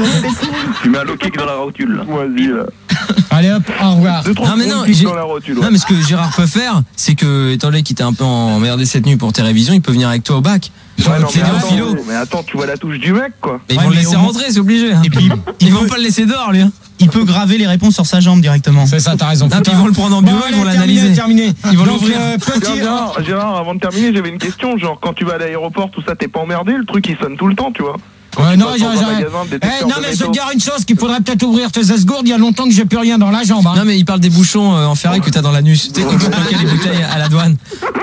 S8: Tu mets un low kick dans la rotule là.
S11: Vas-y là.
S2: Allez hop, au revoir.
S11: Deux,
S3: non mais non,
S11: dans la rotule, ouais.
S3: non mais ce que Gérard peut faire, c'est que étant donné qu'il t'a un peu emmerdé cette nuit pour tes révisions, il peut venir avec toi au bac.
S11: Ouais, non, mais, attends, philo. mais attends, tu vois la touche du mec quoi.
S3: Mais ils
S9: ouais,
S3: vont le laisser
S9: au...
S3: rentrer, c'est obligé. Hein.
S9: Et puis
S3: ils, ils vont pas le laisser dehors lui. Hein.
S9: Il peut graver les réponses sur sa jambe directement.
S2: C'est ça, t'as raison.
S9: Ah, puis ils vont le prendre en bureau,
S2: bon,
S9: ils vont
S2: allez,
S9: l'analyser.
S2: Terminé, terminé.
S9: Ils vont
S2: donc,
S9: l'ouvrir.
S2: Euh, petit...
S11: Gérard, Gérard, avant de terminer, j'avais une question. Genre, quand tu vas à l'aéroport, tout ça, t'es pas emmerdé? Le truc, il sonne tout le temps, tu vois.
S2: Ouais, non, j'ai, j'ai... Eh, non, mais je veux te dire une chose, qu'il faudrait peut-être ouvrir tes esgourdes. Il y a longtemps que j'ai plus rien dans la jambe. Hein.
S3: Non, mais il parle des bouchons euh, en ferraille que t'as dans l'anus. Tu sais, qu'on peut bloquer les bouteilles à la douane.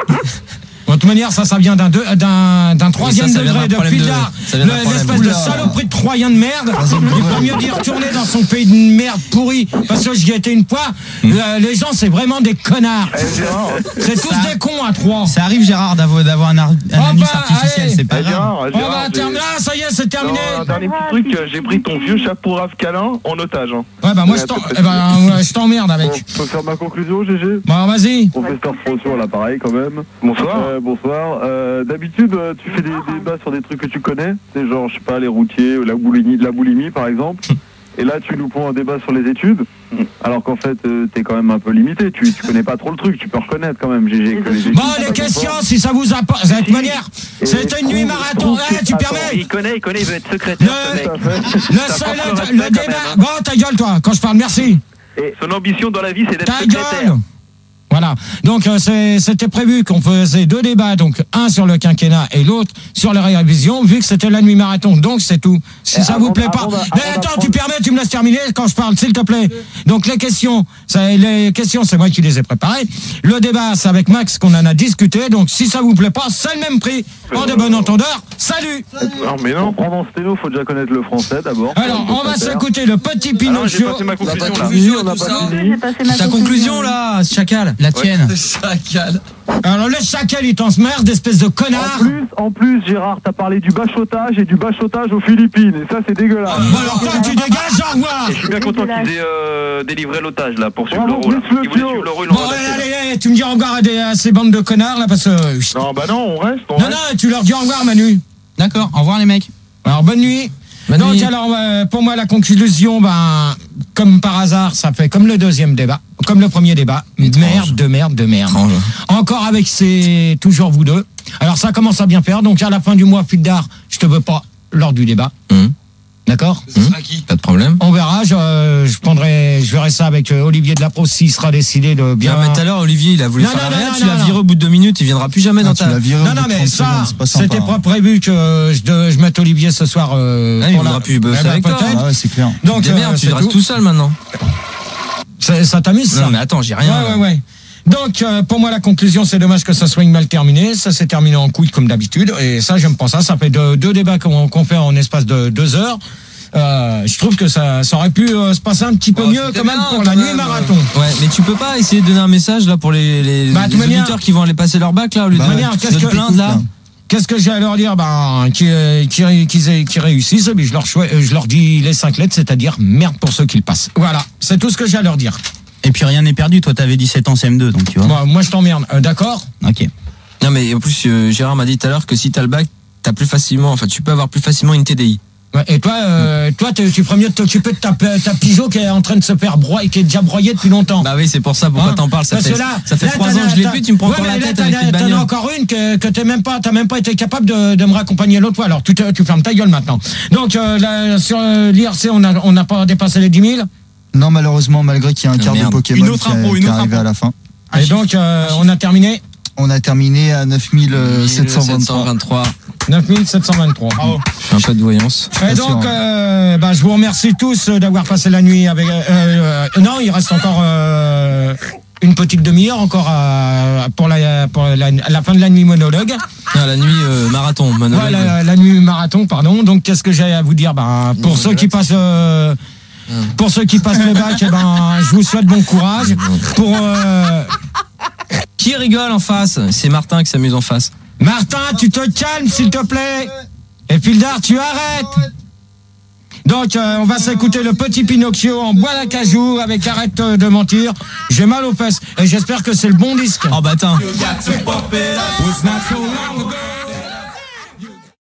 S2: De toute manière, ça, ça vient d'un, deux, d'un, d'un troisième
S3: ça, ça
S2: degré de Fildar,
S3: de,
S2: l'espèce de saloperie de Troyen de merde. Il faut mieux dire retourner dans son pays de merde pourri, parce que j'y étais une fois. Mmh. Euh, les gens, c'est vraiment des connards. C'est tous ça, des cons à trois.
S9: Ça arrive, Gérard, d'avoir, d'avoir un, ar- un
S2: oh
S9: anus
S2: bah,
S9: artificiel,
S2: allez.
S9: c'est pas
S11: Eh,
S9: grave.
S11: Gérard,
S2: On
S11: Gérard,
S2: va terminer. Ah, ça y est, c'est terminé.
S11: Non, un dernier petit truc, j'ai pris ton vieux chapeau rave câlin en otage. Hein.
S2: Ouais, bah moi, je, t'en... eh ben, ouais, je t'emmerde avec.
S12: Bon, je peux faire ma conclusion, G G?
S2: Bon, vas-y.
S12: Professeur François, là, pareil, quand même.
S11: Bonsoir.
S12: Euh, bonsoir. Euh, d'habitude, euh, tu fais des débats sur des trucs que tu connais. C'est genre, je sais pas, les routiers, ou la boulimie, la boulimie, par exemple. Et là, tu nous prends un débat sur les études, alors qu'en fait, euh, t'es quand même un peu limité. Tu, tu connais pas trop le truc, tu peux reconnaître quand même, G G, que les études.
S2: Bon, les questions, si ça vous apporte. De toute manière, c'était une nuit marathon. Eh, tu permets?
S8: Il connaît, il connaît, il veut être secrétaire.
S2: Le,
S8: ce mec.
S2: le, seul, le, le débat. Même, hein. Bon, ta gueule, toi, quand je parle, merci.
S8: Et son ambition dans la vie, c'est d'être
S2: ta
S8: secrétaire.
S2: Gueule. Voilà. Donc euh, c'est, c'était prévu qu'on faisait deux débats, donc un sur le quinquennat et l'autre sur la révision, vu que c'était la nuit marathon. Donc c'est tout. Si et ça avant, vous plaît pas. Mais attends, tu permets, tu me laisses terminer quand je parle, s'il te plaît. Donc les questions, ça, les questions, c'est moi qui les ai préparées. Le débat, c'est avec Max qu'on en a discuté. Donc si ça vous plaît pas, c'est le même prix. En de bon entendeur. Salut.
S12: Non mais non. Pour prendre en sténo, faut déjà connaître le français d'abord.
S2: Alors on va s'écouter le petit Pinocchio.
S8: Ah non, j'ai passé ma conclusion,
S3: là.
S8: conclusion,
S3: on a
S8: pas
S3: fini. Ta conclusion là, chacal. La tienne.
S2: Ouais. Chacal. Alors le chacal, il t'en se merde, espèce de connard.
S12: En plus, en plus, Gérard, t'as parlé du bachotage et du bachotage aux Philippines, et ça c'est dégueulasse.
S2: Bon alors toi, tu dégages, au revoir.
S8: Et je suis bien content qu'ils aient euh, délivré l'otage là pour suivre l'euro. Ils voulaient suivre l'euro, ils l'ont
S2: bon, allez, allez, tu me dis au revoir à, des, à ces bandes de connards là parce que.
S11: Non bah non, on reste. On
S2: non
S11: reste.
S2: non, tu leur dis au revoir, Manu.
S9: D'accord, au revoir les mecs.
S2: Alors bonne nuit. Bonne Donc nuit. Alors euh, pour moi la conclusion, ben comme par hasard, ça fait comme le deuxième débat, comme le premier débat. Étrange. Merde, de merde, de merde. Étrange. Encore avec ces toujours vous deux. Alors ça commence à bien faire. Donc à la fin du mois, Fildar, je te veux pas lors du débat. Mmh. D'accord.
S3: Ce sera qui ? Pas de problème.
S2: On verra. Je, euh, je prendrai, je verrai ça avec euh, Olivier Delapro s'il sera décidé de bien.
S3: Non, mais tout à l'heure, Olivier, il a voulu
S2: non,
S3: faire
S2: non,
S3: la réa,
S2: non,
S3: tu l'as
S2: non,
S3: viré
S2: non.
S3: au bout de deux minutes, il viendra plus jamais
S1: Ah,
S3: dans
S1: tu
S3: ta.
S1: l'as viré au
S2: Non,
S1: bout
S2: non,
S1: de
S2: mais
S1: trente
S2: ça,
S1: secondes, c'est pas sympa,
S2: c'était
S1: hein.
S2: pas prévu que je, de, je mette Olivier ce soir. Euh,
S3: Ah, il
S2: pour
S3: voudra
S2: la-
S3: plus bosser
S2: Eh ben,
S3: avec toi.
S2: peut-être.
S1: Ah ouais, c'est clair.
S2: Donc,
S3: Des merdes,
S2: euh,
S3: tu
S2: c'est
S3: restes
S2: tout.
S3: tout seul maintenant.
S2: Ça, ça t'amuse, ça?
S3: Non, mais attends, j'ai rien.
S2: Ouais, ouais, ouais. Donc, euh, pour moi, la conclusion, c'est dommage que ça soit une mal terminé. Ça s'est terminé en couille comme d'habitude. Et ça, j'aime pas ça. Ça fait deux, deux débats qu'on, qu'on fait en espace de deux heures. Euh, je trouve que ça, ça aurait pu euh, se passer un petit peu
S3: Oh,
S2: mieux
S3: c'était
S2: quand même
S3: bien,
S2: pour
S3: quand
S2: la
S3: même.
S2: nuit marathon.
S3: Ouais, mais tu peux pas essayer de donner un message là pour les, les,
S2: Bah, de
S3: les
S2: toute manière-
S3: auditeurs qui vont aller passer leur bac là au lieu
S2: Bah,
S3: de,
S2: de toute manière,
S3: de
S2: qu'est-ce
S3: te
S2: que-
S3: plaindre là.
S2: Qu'est-ce que j'ai à leur dire? Ben, qui, qui, qui, qui réussissent, mais je leur, choi- je leur dis les cinq lettres, c'est-à-dire merde pour ceux qui le passent. Voilà, c'est tout ce que j'ai à leur dire.
S9: Et puis rien n'est perdu, toi t'avais dix-sept ans C M deux, donc tu vois.
S2: Moi, moi je t'emmerde, euh, d'accord?
S9: Ok.
S3: Non, mais en plus, euh, Gérard m'a dit tout à l'heure que si t'as le bac, t'as plus facilement, enfin, tu peux avoir plus facilement une T D I.
S2: Ouais, et toi, euh, toi, tu tu ferais mieux de t'occuper de ta, ta Pigeot qui est en train de se faire broyer, qui est déjà broyée depuis longtemps.
S3: Bah oui, c'est pour ça, pourquoi
S2: Hein
S3: t'en parles, ça
S2: Parce
S3: fait,
S2: que là,
S3: ça fait
S2: là,
S3: trois
S2: t'en
S3: ans
S2: as-
S3: que je l'ai
S2: t'as-
S3: plus, tu me prends
S2: ouais,
S3: encore
S2: mais
S3: la
S2: là,
S3: tête
S2: t'en
S3: avec
S2: as-
S3: une
S2: T'en as
S3: bagnole.
S2: encore une que, que t'es même pas, t'as même pas été capable de, de me raccompagner l'autre fois. Alors tu, te, tu fermes ta gueule maintenant. Donc euh, là, sur euh, l'I R C, on a, on n'a pas dépassé les dix mille.
S1: Non, malheureusement, malgré qu'il y a un
S3: Ah,
S1: quart de
S3: merde.
S1: Pokémon
S9: Une autre
S1: qui, a-
S9: impro, une
S1: qui est
S9: autre
S1: arrivé
S9: impro.
S1: à la fin.
S2: Et donc euh, on a terminé
S1: On a terminé à neuf mille sept cent vingt-trois.
S3: vingt-trois.
S2: neuf mille sept cent vingt-trois. Bravo.
S3: Je fais un peu de voyance.
S2: Et
S1: Bien
S2: donc,
S1: sûr.
S2: euh, bah, je vous remercie tous d'avoir passé la nuit avec. Euh, euh, non, il reste encore euh, une petite demi-heure encore à, pour, la, pour la, la fin de la nuit monologue.
S3: Non, la nuit euh, marathon, monologue.
S2: Ouais, la, la nuit marathon, pardon. Donc, qu'est-ce que j'ai à vous dire? Ben, pour ceux qui passent. Euh, pour ceux qui passent le bac, eh ben, je vous souhaite bon courage. Pour euh,
S3: Qui rigole en face? C'est Martin qui s'amuse en face.
S2: Martin, tu te calmes s'il te plaît. Et Fildar, tu arrêtes. Donc, euh, on va s'écouter le petit Pinocchio en bois d'acajou avec Arrête euh, de mentir. J'ai mal aux fesses et j'espère que c'est le bon disque.
S3: Oh bah attends.
S13: You got to pump it up. Was not so long ago.